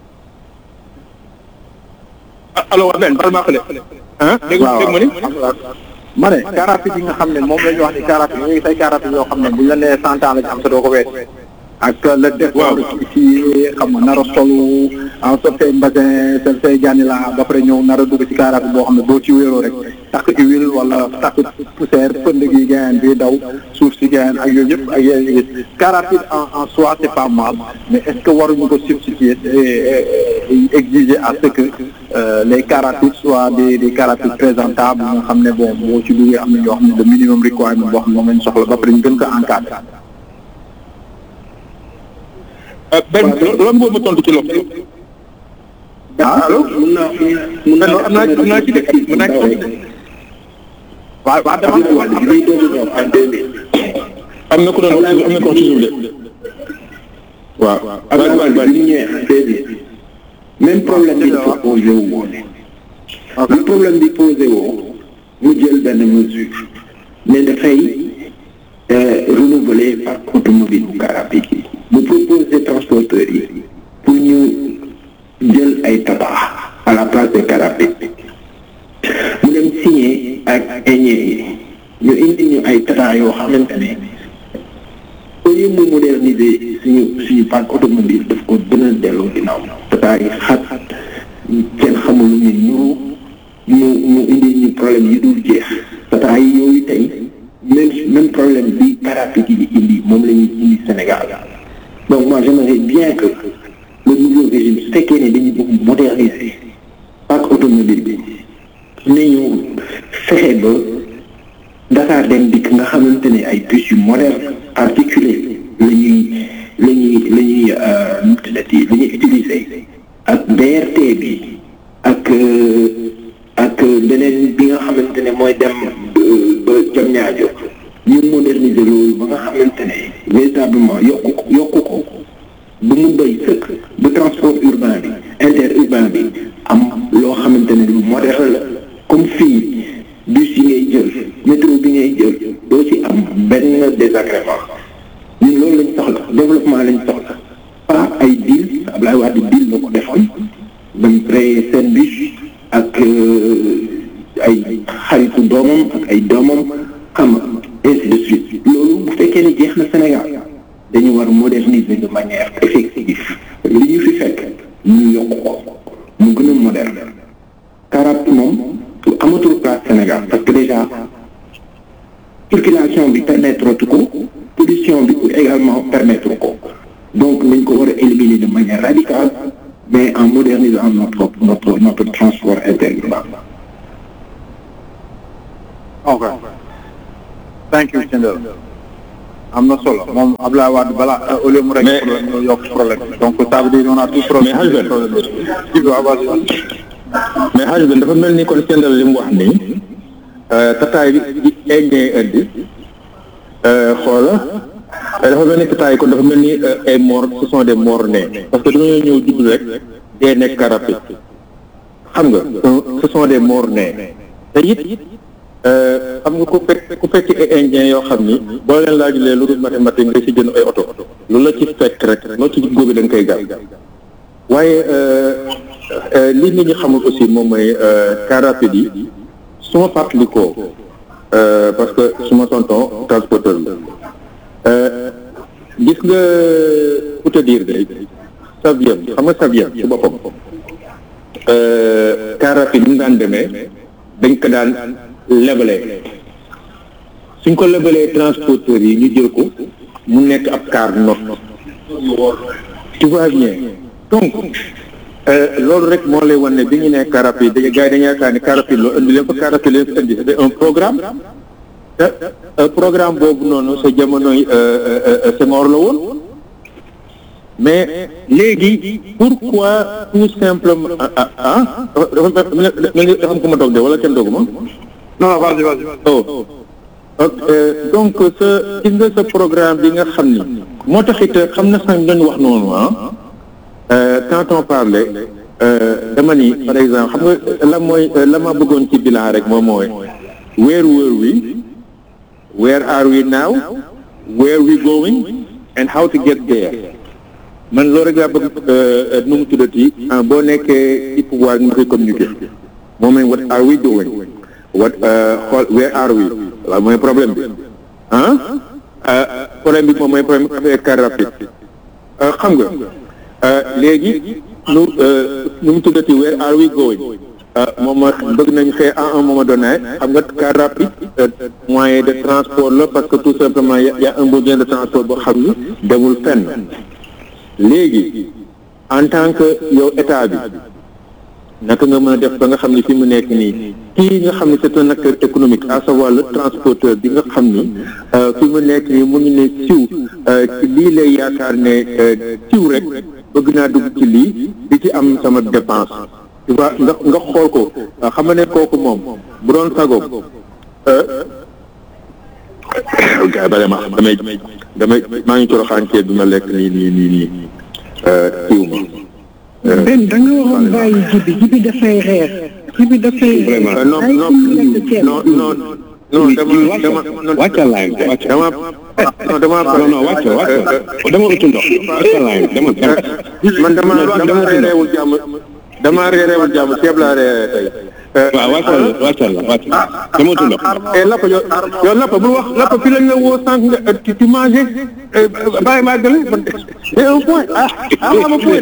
alors waa benn bal maa xale ah dégg dégg ma ni ma ne car rapide yi nga xam ne moom la ñu wax ni car rapide yooyu say car rapide yoo xam ne buñ la nee cent ans la ñu am sa doo ko wees ak le décor ci xam nga nar a solu en sa say mbasin sa say gànni la ba pare ñëw nar a dugg ci car rapide boo xam ne boo ci wéeroo rek takk huile wala takk poussière pënd gi gain bi daw suuf si gain ak yooyu yëpp ak yooyu car rapide en en soi c'est pas mal mais est-ce que waruñu ko substituer et exiger à ce que les car rapides soient des des car rapides présentables nga xam ne bon boo ci duggee am na ñoo xam ne le minimum requirement boo xam ne moom lañ soxla ba pare ñu gën ko encadrer. benn loolu boobu ma tontu ci loolu. ah allo. mun naa mun naa am naa am naa ci dëkk mën naa ci tontu. waaw waaw dama am na ku doon am na ko ci suuf de. waaw. Abdoulaye Wade bi ñu ñëwee en deux mille même problème bi dafa posé wu woon. le problème bi posé woo mu jël benn mesure mais dafay renouveler parc automobile bu car rapide yi mu proposer transporteurs yi pour ñu jël ay tabac à la place des car rapides mu dem signer ak Aigné yi ñu indi ñu ay tabac yoo xamante ne au lieu mu moderniser suñu suñu parc automobile daf ko gën a delloo ginnaaw tabac yi xat kenn xamul lu ñu nuru mu mu indi ñu problème yi dul jeex tabac yi yooyu tey même même problème bi car rapide yi indi moom la ñuy indi Sénégal donc moi j'aimerais bien que le nouveau régime su fekkee ne dañu bëgg moderniser parc automobile bi nañu fexe ba Dakar Dem Dikk nga xamante ne ay bus yu moderne articulé la ñuy la ñuy la ñuy nu mu tuddati la ñuy utiliser ak B R T bi ak ak beneen bi nga xamante ne mooy dem ba Diamniadio ñu moderniser loolu ba nga xamante ne véritablement yokku ko yokku ko bu mu doy sëkk bu transport urbain bi interurbain bi am loo xamante ne lu moderne la comme fii bus yi ngay jël métro bi ngay jël doo ci am benn désagrément ñun loolu lañ soxla développement lañ soxla pas ay deal Abdoulaye Wade deal la ko defoon ba mu créé seen bus ak ay xaritu doomam ak ay doomam xam nga ainsi de suite loolu bu fekkee ne jeex na Sénégal dañu war moderniser de manière effective li ñu fi fekk ñu yokk ko mu gën a moderne car rapide moom amatul place Sénégal parce que déjà circulation bi permettre tu ko pollution bi également permettre ko donc nañ ko war a éliminer de manière radicale mais en modernisant notre notre notre transport interurbain. ok thank you Thiendella am na solo moom Abdoulaye Wade balaa au lieu mu rek problème ñu yokk problème donc ça veut dire on a tout problème mais xaj ben dafa mel ni kon Thiendella li mu wax nii tataay bi indien indi xoola dafa mel ni tataay kon dafa mel ni ay morts ce sont des morts nés parce que dañoo ñëw judd rek dee nekk rapide xam nga ce sont des morts nés te it xam nga ku fekk ku fekk ay indien yoo xam ni boo leen laajulee lu dul mathématique nga ci jënd ay oto loolu la ci fekk rek loo ci góobi da nga koy gàll waaye li nit ñi xamul aussi moom mooy car rapide yi su ma fàttalikoo parce que suma tonton transporteur la gis nga pour te dire de Saviem xam nga Saviem ci boppam car rapide yi mu daan demee dañ ko daan lebalee suñ ko lebalee transporteurs yi ñu jël ko mu nekk ab car not tu vois bien donc loolu rek moo lay wan ne bi ñu ne car rapide dañu gars yi dañu yaakaar ne car rapide loo indi leen fa car rapide leen fa indi c'est un programme te programme boobu noonu sa jamonoy Senghor la woon mais léegi pourquoi tout simplement ah ah dafa dafa am ku ma toog de wala kenn doogu ma non non vas-y vas-y oh donc sa gis nga sa programme bi nga xam ni moo taxit xam na sax dañu wax noonu ah quand on parlait dama ni par exemple xam nga la mooy la ma bëggoon ci bilan rek moom mooy where were we where are we now where we going and how to get there man loolu rek laa bëgg nu mu tuddati boo nekkee ci pouvoir nga koy communiquer moom mooy what are we doing what xool where are we waaw mooy problème bi ah problème bi moom mooy problème avec car rapide xam nga léegi nu nu mu tuddati where are we going moom mooy bëgg nañu xëy à un moment donné xam nga car rapide moyen de transport la parce que tout simplement y a un besoin de transport boo xam ni demul fenn léegi en tant que yow état bi naka nga mën a def ba nga xam ni fi mu nekk nii kii nga xam ni c'est un acteur économique à savoir le transporteur bi nga xam ni fi mu nekk nii mu ngi ne siw ci lii lay yaakaar ne siw rek bëgg naa dugg ci lii di ci am sama dépense tu vois nga nga xool ko xam nga ne kooku moom bu doon sagoom gars bale ma damay damay maa ngi coroxaan ceeb bi ma lekk nii nii nii nii siw ma Ben da nga waroon bàyyi jibi jibi dafay reer jibi dafay vraiment non non non non non dama dama wàccal laay dama non dama non non wàccal wàccal dama utu ndox wàccal laay dama man dama dama reerewul jàmm dama reerewul jàmm ceeb laa reere tey waaw wàccal wàccal la wàccal dama utu ndox et lappa yow yow lappa bul wax lappa fi lañ la woo sànq nga tu mangé bàyyi maa gële man c'est un point ah ah ma point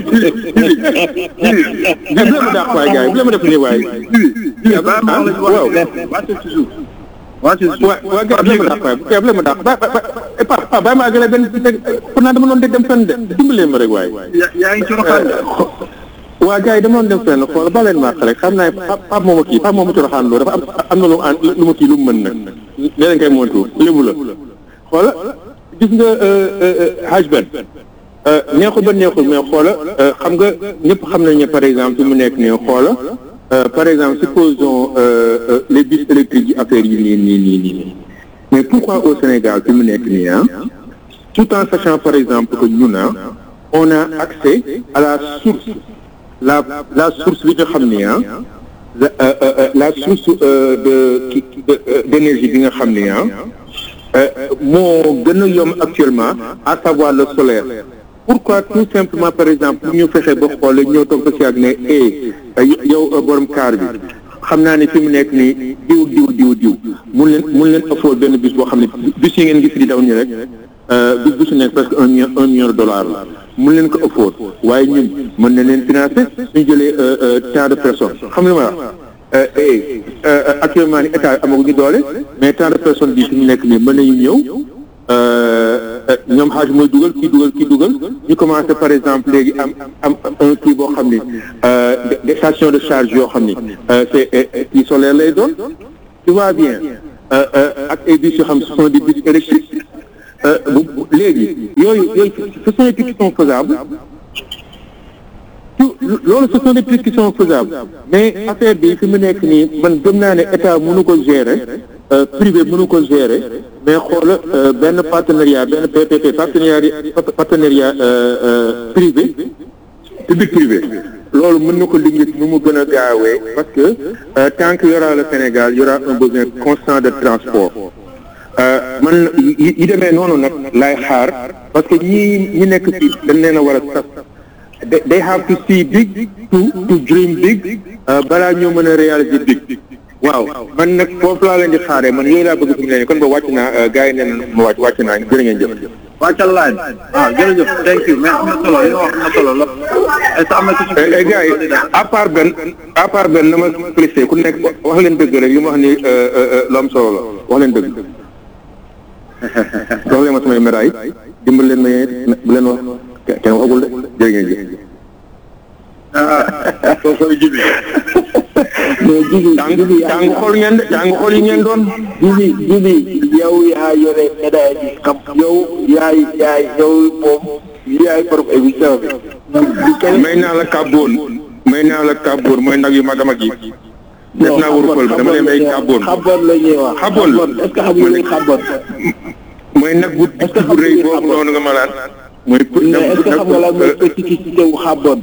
bu la ma dàq waay gars yi bu la ma def nii waay waaw waaw waaw gars yi bu la ma dàq waay bu la ma dàq ba ba bàyyi maa gële benn pourtant dama doon dem fenn de dimbalee ma rek waay yaa ngi ci roxaan waa gars yi dama doon dem fenn xool ba leen maa rek xam naa Pape mooma kii Pape mooma ci roxaan loolu dafa am am na lu lu ma kii lu mu mën nag leneen kay moontu lébu la xoola gis nga haj ben neexul ba neexul mais xoola xam nga ñëpp xam nañ ne par exemple fi mu nekk nii xoola par exemple supposons les bus électriques yi affaire yi nii nii nii nii mais pourquoi au Sénégal fi mu nekk nii ah tout en sachant par exemple que ñun ah on a accès à la source la la source bi nga xam ni ah la source de d'énergie bi nga xam ni ah moo gën a yomb actuellement à savoir le solaire pourquoi tout simplement par exemple ñu fexe ba xool ñëw toog si ak ne eh yow borom car bi xam naa ne fi mu nekk nii diw diw diw diw mun leen mun leen afford benn bis boo xam ne bis yi ngeen gis di daw nii rek bis bu si nekk presque un million un million de dollars la mun leen ko afford waaye ñun mën na leen financer suñu jëlee tant de personnes xam nga ma wax actuellement ni état amaguñu doole mais tant de personnes bi fi mu nekk nii mën nañu ñëw ñoom xaaj mooy dugal kii dugal kii dugal ñu commencé par exemple léegi am am un kii boo xam ni des stations de charge yoo xam ni c'est kii solaire lay doon tu vois bien ak ay bus yoo xam ne ce sont des bus électriques léegi yooyu yooyu ce sont des trucs qui sont faisables loolu ce sont des trucs qui sont faisables mais affaire bi fi mu nekk nii man gëm naa ne état mënu ko gérer privé mënu ko gérer mais xoola benn partenariat benn P P P partenariat partenariat privé public privé loolu mën na ko liggéey nu mu gën a gaawee parce que tant que y aura le Sénégal y aura un besoin constant de transport man yi demee noonu nag lay xaar parce que ñi ñi nekk fii dañ leen a war a sas they have to see big to to dream big balaa ñoo mën a réaliser big waaw man nag foofu laa leen di xaaree man yooyu laa bëgg fi mu ne nii kon ba wàcc naa gars yi nee na ma wàcc wàcc naa jërë ngeen jëf. wàccal laaj ah jërëjëf thank you mais am na solo li nga wax am na solo la est-ce que am na ci suñu gars yi à part benn à part benn na ma félicité ku nekk wax leen dëgg rek li ma wax ni lu am solo la wax leen dëgg wax leen ma samay médaille dimbal leen ma yéen bu leen wax kenn waxagul de jërë ngeen jëf. ah soo koy jibi jàng jàng xool ngeen de jàng xool yi ngeen doon. jibi jibi yow yaa yore médaille bi xam yow yaay yaay yow moom yaay borom émission bi. may naa la kàbboon may naa la kàbboon mooy nag yu mag a mag yi. def naa waru pël bi dama leen may kàbboon. xaboon la ñuy wax xaboon est-ce que xam nga xaboon. mooy nag bu bu rëy boobu noonu nga ma laan. mooy pour mais est-ce que xam nga la mooy spécificité wu xaboon.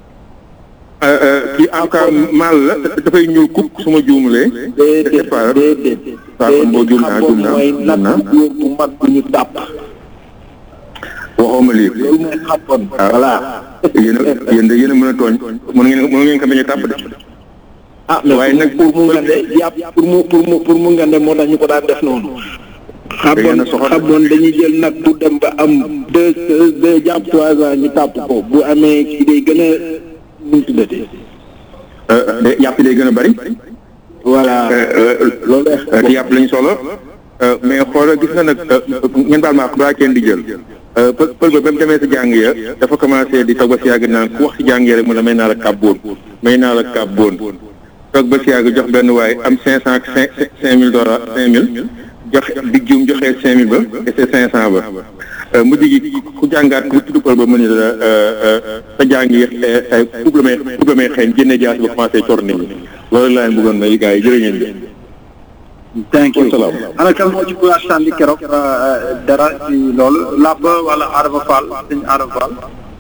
kii en cas mal la dafay ñuul kukk su ma juumlee. déedéet déedéet waaw boo juum naa juum naa mooy nag góor bu mag bu ñu tàpp. waxoo ma lii. loolu mooy xaboon. voilà. yéen a yéen a yéen a mën a tooñ mën ngeen mën ngeen ko bañ a tàpp de. ah mais nag pour mu ngande yàpp pour mu pour mu pour mu ngande moo tax ñu ko daan def noonu. xaboon xaboon dañuy jël nag bu dem ba am deux deux jàpp trois ans ñu tàpp ko bu amee kii day gën a nu mu tuddatee. yàpp day gën a bari. voilà loolu la. te yàpp lañu soxla. mais xoolal gis nga nag ngeen baal ma ak balaa kenn di jël. pël pël ba ba mu demee si jàng ya dafa commencé di toog ba si yàgg naan ku wax si jàng ya rek mu ne may naa la kàbboon may naa la kàbboon toog ba si yàgg jox benn waaye am cinq cent cinq cinq mille dollars cinq mille. joxe di juum joxe cinq mille ba et c'est cinq cent ba mujj gi ku jàngaat ku tudd pël ba mu ne la sa jàng yi fub la may fub la may xëy génne jaas ba commencé cor nit ñi loolu laa leen bëggoon may gars yi jërë ngeen jëf. thank you ana kan moo ci bëgg a sànni keroog dara ci loolu làbb wala Adama Fall sëñ Adama Fall.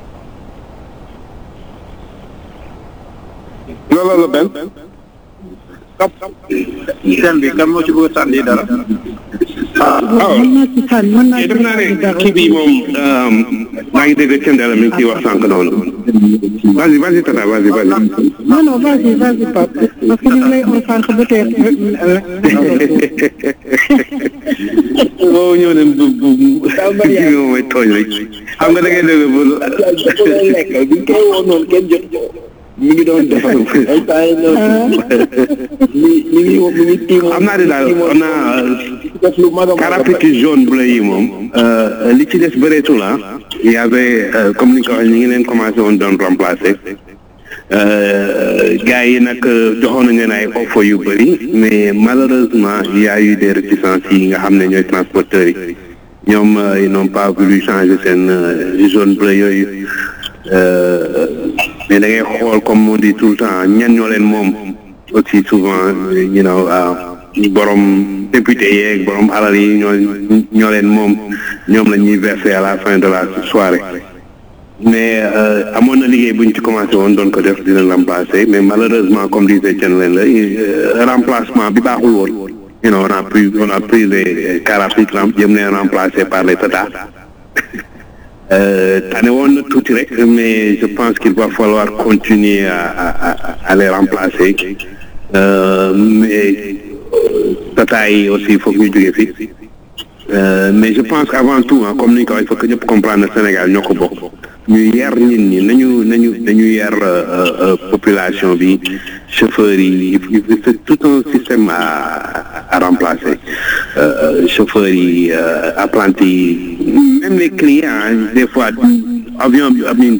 loolu la benn. seen bi kan moo ci bëgg a sànni dara. waaw mën naa ci sànni mën naa ci def naa ne kii bi moom maa ngi dégg Thiendella mi ngi ciy wax sànq noonu. vas-y vas-y tata vas-y vas-y. non non vas-y vas-y Pape parce que ñu ngi lay on sànq ba tey. boobu ñëw nañ bu bu kii bi moom mooy tooñ rek xam nga da ngay dégg bu. lekk bi koy woo noonu kenn jot ko. mi ngi doon defar ay temps yi noonu mi mi ngi mi ngi tiim xam naa ne daal on a carapétis jaune bleu yi moom li ci des bëreetul ah il y avait comme ni nga ko waxee ñu ngi leen commencé woon doon remplacer gars yi nag joxoon nañu leen ay offre yu bëri mais malheureusement il y a eu des réticences yi nga xam ne ñooy transporteurs yi ñoom ils n'ont pas voulu changer seen jaune bleu yooyu mais da ngay xool comme on dit tout le temps ñan ñoo leen moom aussi souvent you know borom député yeeg borom alal yi ñoo ñoo leen moom ñoom la ñuy verser à la fin de la soirée mais amoon na liggéey bu ñu ci commencé woon doon ko def dina remplacer mais malheureusement comme disait Thiel leen la remplacement bi baaxul woon you know on a pris on a pris les car rapide jëm leen remplacer par les Tata tane woon na tuuti rek mais je pense qu'il va falloir continuer à à à les remplacer mais Tata yi aussi foog ñu jógee fi mais je pense qu'avant tout ah comme ni ñu ko waxee il faut que ñëpp comprendre le Sénégal ñoo ko bokk ñu yar nit ñi nañu nañu nañu yar population bi chauffeurs yi c'est tout un système à à remplacer euh, chauffeurs yi euh, apprentis yi même les clients des fois avion bi am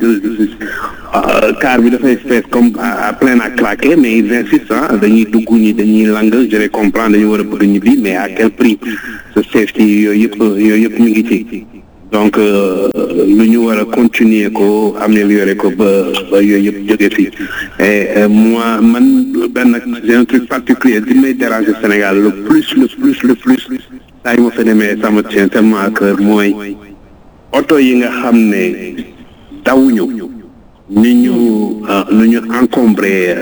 car bi dafay fees comme à plein à craquer mais ils insistent ah dañuy dugg ñi dañuy lang je les comprends dañu war a bëgg ñibbi mais à quel prix ce safety yooyu yëpp yooyu yëpp ñu ngi ci donc lu ñu war a continuer ko améliorer ko ba ba yooyu yëpp jóge fii et moi man benn j'ai un truc particulier li may déranger Sénégal le plus le plus le plus saa yi ma fa demee ça me tient tellement à cœur mooy oto yi nga xam ne dawuñu ni ñu nu ñu encombré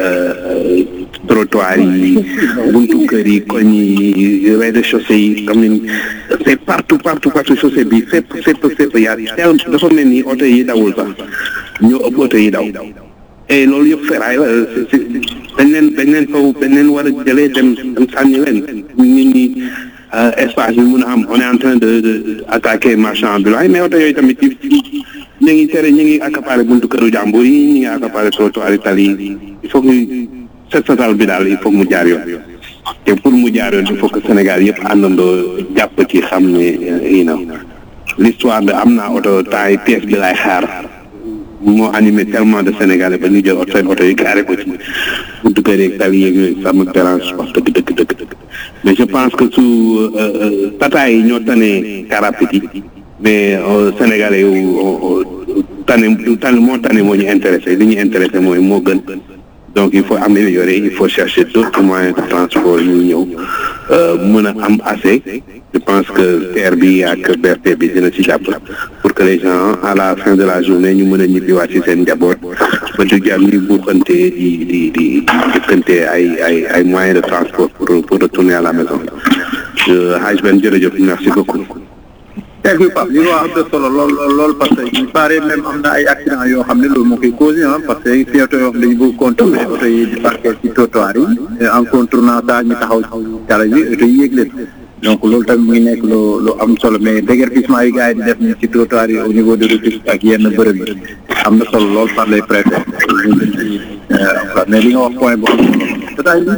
trottoir yi buntu kër yi koñ yi rez-de-chaussée yi comme ni c'est partout partout partout chaussée bi fépp fépp fépp yaa tel dafa mel ni oto yi dawul sax ñoo ëpp oto yi daw et loolu yëpp ferraille la dañ leen dañ leen faw dañ leen war a jëlee dem dem sànni leen nit ñi espace bi mun a am on est en train de de attaquer marchand ambulant mais oto yooyu tamit ñu ngi tere ñu ngi accaparer buntu këru jàmbur yi ñu ngi accaparer trottoir yi tali yi il faut que set setal bi daal il faut que mu jaar yoon te pour mu jaar yoon il faut que Sénégal yëpp àndandoo jàpp ci xam ne you know l'histoire de am naa oto temps yi pièce bi lay xaar moo animé tellement de Sénégalais ba ñu jël oto seen oto yi carré ko ci buntu kër yeeg tali yeeg yooyu ça me dérange wax dëgg dëgg dëgg dëgg mais je pense que su tata yi ñoo tane car rapide yi mais Sénégalais yu tane tane moo tane moo ñu intéressé li ñu intéressé mooy moo gën donc il faut améliorer il faut chercher d'autres moyens de transport yu ñëw mën a am assez je pense que T E R bi ak B R T bi dina ci jàpp pour que les gens à la fin de la journée ñu mën a ñibbiwaat ci seen njaboot ba du jàmm ñuy buuxante di di di jëkkante ay ay ay moyens de transport pour pour retourner à la maison Hadj Ben jërëjëf merci beaucoup. thank you Pape li nga wax am na solo lool lool lool parce que il paraît même am na ay accidents yoo xam ne loolu moo koy causé ah parce que fi oto yoo xam ne dañu bëgg contourner oto yi di parquer ci trottoir yi en contournant ça ñu taxaw ci tali bi oto yi yéeg leen donc loolu tamit mu ngi nekk lu lu am solo mais déguerpissement yi gars yi di def ni ci trottoir yi au niveau de route ak yenn bërëb yi am na solo lool par les préfets mais li nga wax point bu am solo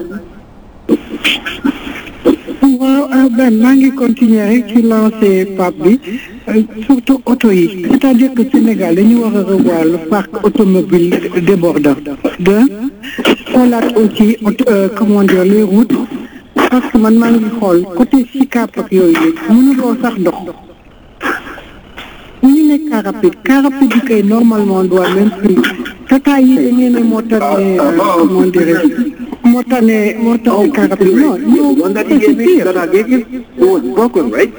waaw Ben maa ngi continuer rek ci lancer Pape bi surtout auto yi c'est-à-dire que Sénégal dañu war a revoir le parc automobile débordant de xoolaat aussi comment dire les routes parce que man maa ngi xool côté Sicap ak yooyu léegi mënuloo sax dox ñu ne car rapide car rapide yi kay normalement doit même plus tata yi da ngeen ne moo tane comment dirais moo tane moo tane car rapide non non one that he gave me that I gave you it was broken right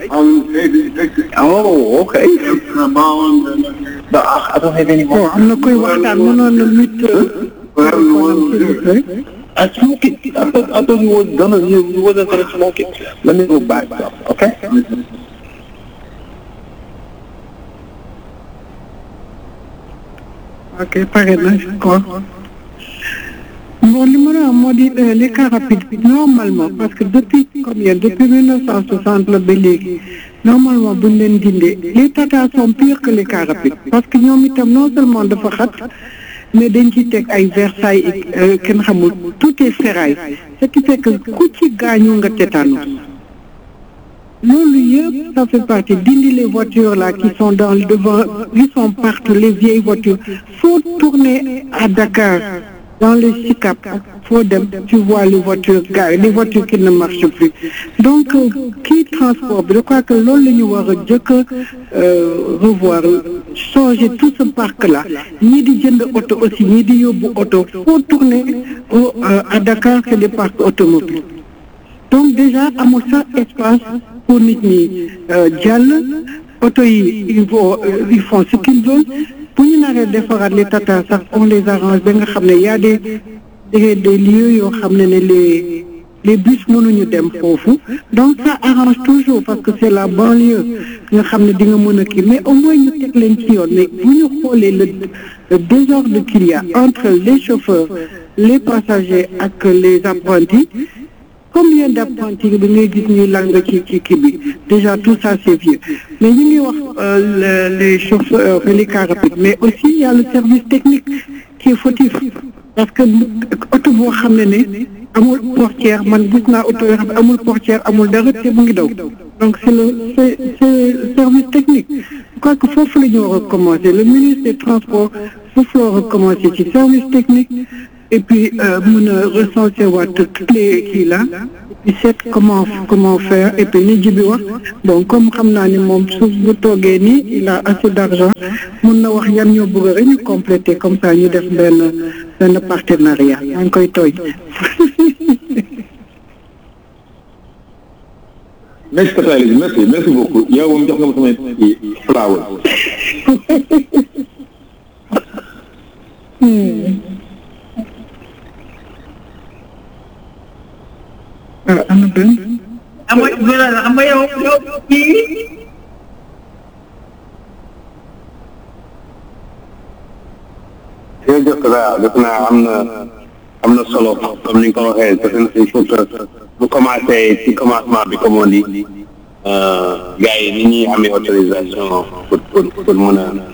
oh okay but I don't have any more am na koy waxtaan mënoon na huit I smoke it I thought I thought you was gonna you, you wasn't gonna smoke it let me go back okay ok pare na je crois bon li ma la moo di les cars rapides normalement parce que depuis combien depuis mille neuf cent soixante la ba léegi normalement buñ leen dindee les tatas sont pires que les cars rapides parce que ñoom itam non seulement dafa xat mais dañ ci teg ay Versailles kenn xamul tout est ferraille ce qui fait que ku ci gaañu nga tétanu loolu yëpp ça fait partie dindi les voitures là qui sont dans le devant qui sont partout les vieilles voitures faut tourner à Dakar dans les Sicap faut dem tu vois les voitures garées les voitures qui ne marchent plus donc kii transport bi je crois que loolu la ñu war a jëkk revoir changer tout ce parc là ñii di jënd auto aussi ñii di yóbbu auto faut tourner au à Dakar c'est des parcs automobiles donc déjà amul sax espace pour nit ñi jàll auto yi ils vont ils font ce qu'ils veulent bu ñu naree defaraat les tatas sax on les arrange ba nga xam ne y a des des des lieux yoo xam ne ne les les bus mënuñu dem foofu donc ça arrange toujours parce que c'est la banlieue nga xam ne di nga mën a kii mais au moins ñu teg leen ci yoon mais bu ñu xoolee le le désordre qu'il y a entre les chauffeurs les passagers ak les apprentis combien d'apprentis bi ngay gis ñuy lang ci ci kii bi déjà tout ça c'est vieux mais ñu ngi wax les chauffeurs les cars rapides mais aussi il y a le service technique qui est fautif parce que oto boo xam ne ne amul portière man gis naa auto yoo xam ne amul portière amul dara te mu ngi daw donc c'est le c'est c'est service technique je crois que foofu la ñu war a commencer le ministre des transports foofu la war a commencer ci service technique et puis mën a recenser waat toutes les kii là et puis seet comment comment faire et puis ni ji bi wax bon comme xam naa ni moom suuf bu toogee nii il a assez d'argent mën na wax yan ñoo bëgg rek ñu compléter comme ça ñu def benn benn partenariat maa ngi koy tooñ. merci Tata Elise merci merci beaucoup yow moom jox nga ma samay flower. ah am na benn. am nga am nga yow yow kii. jërëjëf daal def naa am na am na solo comme ni nga ko waxee il faut que bu commencé ci commencement bi comme on dit gars yi ni ñuy amee autorisation pour pour pour mën a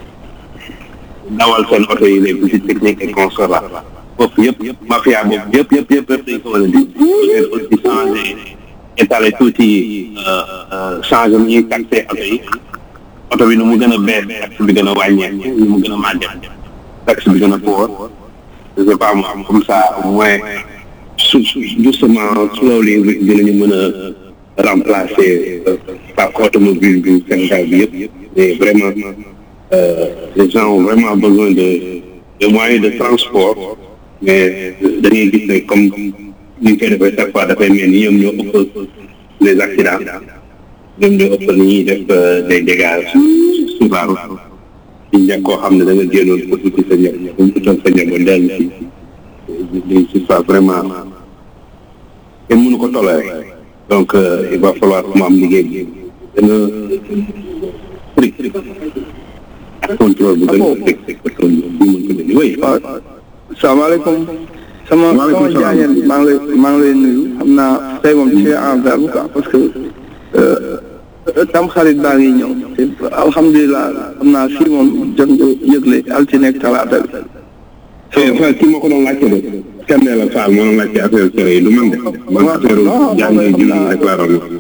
dawal seen oto yi les visites techniques et consorts là foofu yëpp mafia boobu yëpp yëpp yëpp yëpp dañ ko war a di aussi changer étaler tuuti changer nu ñuy taxé oto yi oto bi nu mu gën a bees taxe bi gën a wàññeeku nu mu gën a màgget taxe bi gën a poor je sais pas moi comme ça au moins su justement slowly dinañu mën a remplacer par automobile bi Sénégal bi yëpp mais vraiment les gens ont vraiment besoin de de moyens de transport mais dañuy gis ne comme ni ñu koy defee chaque fois dafay mel ni ñoom ñoo ëpp les accidents ñoom ñoo ëpp ni ñuy def des dégâts sur la route ci njëkk koo xam ne da nga génnoon pour uti sa ñëpp pour utal sa ñëpp ba dellu si di si ça vraiment kenn mënu ko tolérer donc il va falloir mu am liggéey bi dana strict ak contrôle bu gën a strict parce que bu mën ko dindi oui. salaamaaleykum. sama sama jaañal maa ngi lay maa ngi lay nuyu xam naa tey moom ci en verbe quoi parce que tam xarit baa ngi ñëw alhamdulilah xam naa si moom jot nga yëgle altine ak talaata bi. Fall kii moo ko doon laajte de kenn la Fall moo doon laajte affaire kër yi du man de man affaire jàng julli rek laa doon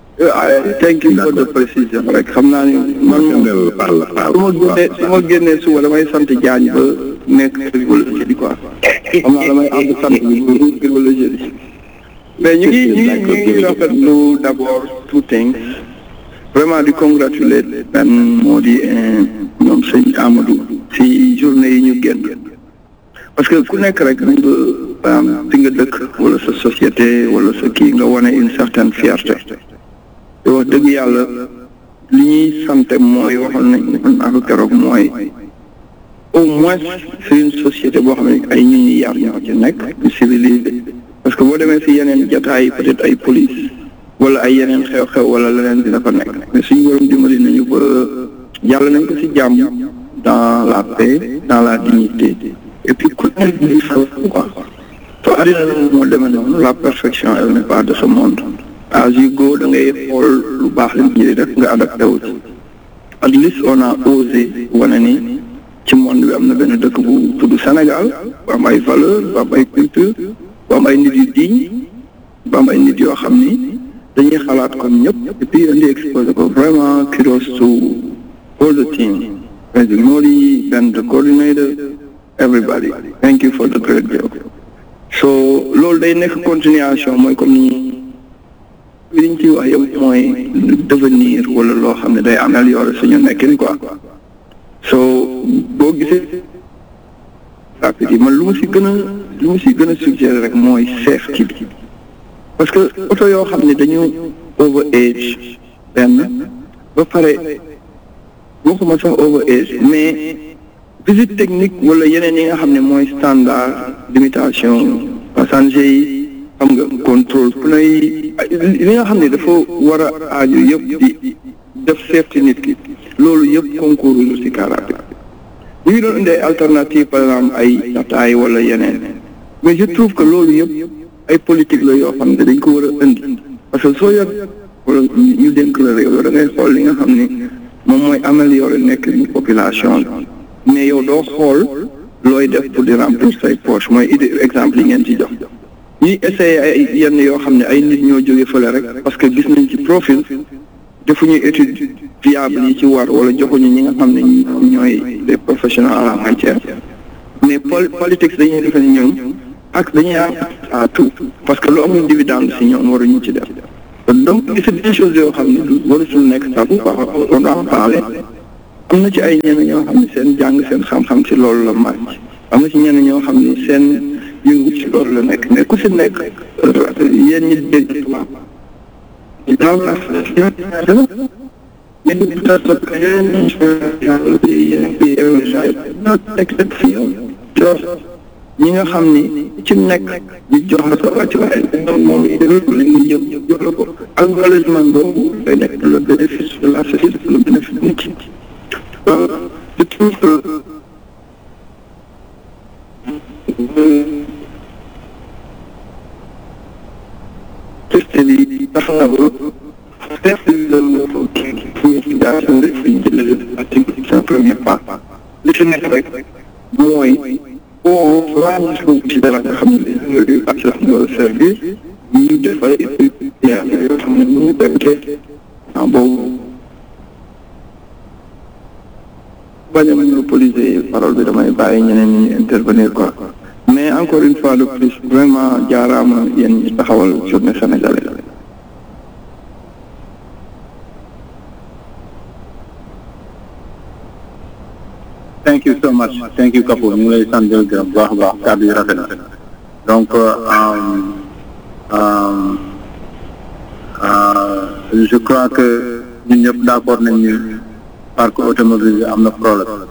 thank you for the precision rek xam naa ni man moom su ma génnee su ma génnee suba damay sant Diagne ba nekk wala jeudi quoi xam naa damay ànd sant bi ba wala jeudi mais ñu ngi ñu ngi ñu ngi rafetlu d'abord two things vraiment di congratuler benn moo di ñoom sëñ Amadou si journée yi ñu génn parce que ku nekk rek nga fi nga dëkk wala sa société wala sa kii nga wane une certaine fierté te wax dëgg yàlla li ñuy sante mooy waxoon nañ naa ko keroog mooy au moins c'est une société boo xam ne ay ñu ñuy yar ñoo ci nekk ñu civilisé parce que boo demee si yeneen jataay peut-être ay police wala ay yeneen xew-xew wala leneen dina ko nekk mais suñu borom dimbali nañu ba jàll nañ ko si jàmm dans la paix dans la dignité et puis ku nekk di fa quoi to àddina moo demee noonu la perfection elle n'est pas de ce monde as you go da ngay xool lu baax li ñuy def nga adapté wu ci at least on a osé wane ni ci monde bi am na benn dëkk bu tudd Sénégal bu am ay valeur bu am ay culture bu am ay nit yu digne bu am ay nit yoo xam ni dañuy xalaat comme ñëpp et puis indi exposé ko vraiment kudos to all the team President Modi and the coordinator everybody thank you for the great job so loolu day nekk continuation mooy comme ni li ñu ciy wax yëpp mooy devenir wala loo xam ne day améliorer suñu nekkin quoi so boo gisee rapide yi man lu ma si gën a lu ma si gën a suggérer rek mooy safety bi parce que oto yoo xam ne dañu over age benn ba pare boo ko ma sax over age mais visite technique wala yeneen yi nga xam ne mooy standard limitation passager yi xam nga contrôle pneu yi li nga xam ne dafa war a aaju yëpp di def safety nit ki loolu yëpp concours lu si car rapide ñu ngi doon indi ay alternative par exemple ay tataay wala yeneen mais je trouve que loolu yëpp ay politique la yoo xam ne dañ ko war a indi parce que soo yor wala ñu dénk la réew da ngay xool li nga xam ne moom mooy améliorer nekk ni population mais yow doo xool looy def pour di remplir say poche mooy idée exemple yi ngeen ci jox ñuy essayé ay yenn yoo xam ne ay nit ñoo jóge fële rek parce que gis nañ ci profil defuñu étude viable yi ci war wala joxuñu ñi nga xam ne ñoom ñooy les professionnels en la matière mais politique dañuy defe ne ñoom ak dañuy am à tout parce que lu amul dividende si ñoom waruñu ci def donc c'est des choses yoo xam ne warutul nekk tabou quoi on doit en parler am na ci ay ñenn ñoo xam ne seen jàng seen xam-xam ci loolu la màcc am na ci ñenn ñoo xam ne seen yëngu ci loolu la nekk mais ku si nekk yéen ñi dégg tubaab dans la ñi nga xam ni ci nekk di jox la sa wàcc waaye moom yi déglu la ngi jëm jox la ko engagement boobu day nekk le bénéfice de la société le bénéfice nit ki je trouve que teste bi tax na ba teste bi investigation rek fi ñu jëlee c'est un premier pas li ci nekk rek mooy boo ràññeeku ci dara nga xam ne yooyu accès wala service ñu def ay yoo xam ne ñu déggee ah boobu bañ a monopoliser parole bi damay bàyyi ñeneen ñi intervenir quoi mais encore une fois de plus vraiment jaaraama yéen ñi taxawal journée sénégalaise. Thank you so much. Thank you, Kapur. ñu ngi lay sant di la gërëm bu baax a baax kàddu yi rafet na donc je crois que ñun ñëpp d'accord nañ ni parc automobile bi am na problème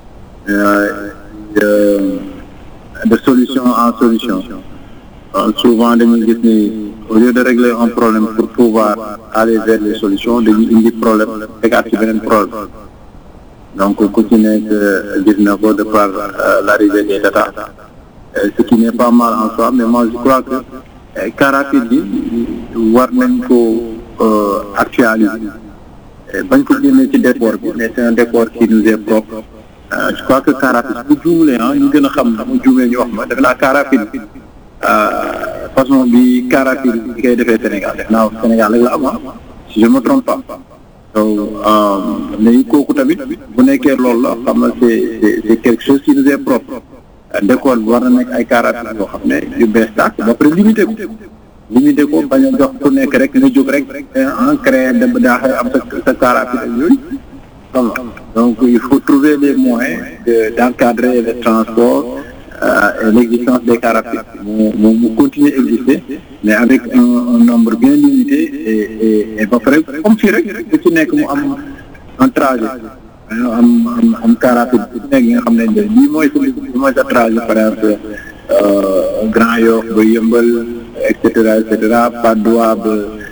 de solution en solution souvent dañuy gis ni au lieu de régler un problème pour pouvoir aller vers les solutions dañuy indi problème tegaat ci beneen problème. Donc, ku ci nekk gis na ko de par l'arrivée des Tata, ce qui n'est pas mal en soi, mais moi je crois que car rapide yi war nañ ko actualiser bañ ko génnee ci décor bi mais c'est un décor qui nous est propre. Je crois que car rapide bu juumlee ah ñu gën a xam mu juumee ñu wax ma def naa car rapide façon bi car rapide bi koy defee Sénégal def naa Sénégal rek la am si je me trompe pas. mais kooku tamit bu nekkee loolu la xam na c'est c'est quelque chose qui nous est propre décor bi war na nekk ay caractères yoo xam ne yu bees tàkk ba pare limité ko limité ko bañ a jox ku nekk rek nga jóg rek en créer dem daaxee am sa sa caractère ak yooyu xam nga donc il faut trouver les moyens de d'encadrer le transport euh, et l'existence des caractères mu mu mu continuer exister mais avec un, un nombre bien limité et et et ba pare comme fii rek ku ci nekk mu am un trajet am am am caractère ku ci nekk nga xam ne lii mooy sa lii mooy sa trajet par exemple Grand Yoff ba Yeumbeul et cetera et cetera Patte d'Oie ba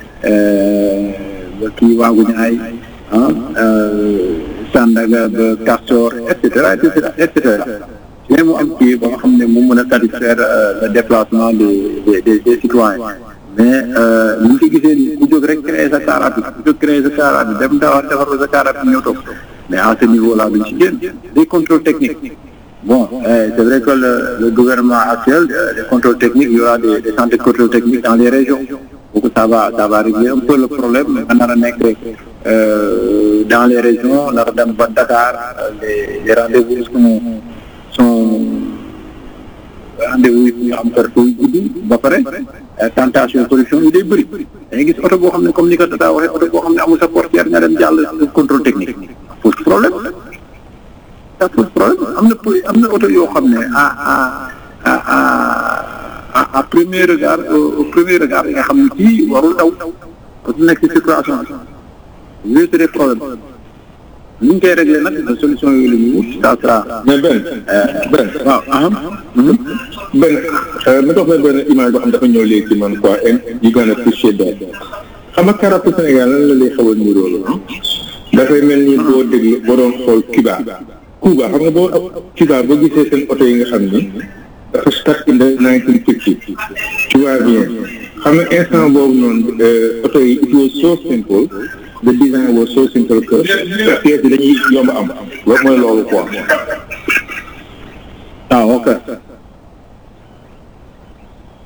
ba kii Waagu Ñaay ah Sandaga ba Castor et cetera et cetera et cetera mais mu am kii ba nga xam ne mu mën a satisfaire le déplacement des des des citoyens mais ni ñu ko gisee nii ku jóg rek créer sa car rapide ku jóg créer sa car rapide dem defar defar sa car rapide ñëw toog mais à ce niveau là duñ ci génn des contrôles techniques bon c'est vrai que le le gouvernement actuel les contrôles techniques il y aura des des centres de contrôle technique dans les régions donc ça va ça va régler un peu le problème mais nar a nekk dans les régions nar a dem ba Dakar les les rendez-vous sont sont rendez-vous yi ñu am partout guddi ba pare tentation corruption yi day bëri dañuy gis oto boo xam ne comme ni ko Tata waxee oto boo xam ne amul sa portière nga dem jàll contrôle technique pose problème ça pose problème am na am na oto yoo xam ne à à à à premier regard au premier regard nga xam ne kii warul daw parce que nekk ci circulation bi yooyu c'est des problèmes ni ñu koy réglé nag la solution yooyu la ñuy wut ça sera. mais benn benn waaw ah. benn ma dox leen benn image boo xam dafa ñëw léegi ci man quoi yi gën a touché benn xam nga caractère Sénégal lan la lay xaw a niroo la dafay mel ni boo déglu boo doon xool Cuba Cuba xam nga boo Cuba boo gisee seen oto yi nga xam ni dafa start in the nineteen fifty tu vois bien xam nga instant boobu noonu oto yi it was so simple the design was so simple que pièces yi dañuy yomb am loolu mooy loolu quoi. ah ok. pièces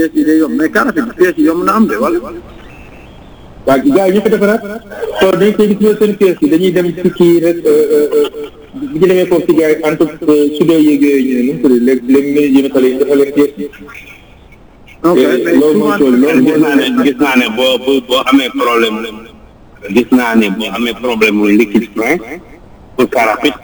pièces yi day yomb mais car rapide pièces yi yomb na am de wala. waaw gars yi ñu ko defaraat soo dañ koy gis seen pièces yi dañuy dem ci kii rek bu ñu demee foofu ci gars yi entre sudo yeeg yooyu ñu ne nu mu tudd léegi léegi ñu yéen a yi dafa leen pièces yi. ok mais loolu mooy tool loolu gis naa ne gis naa ne boo boo boo amee problème gis naa ne boo amee problème mu liquide frein pour car rapide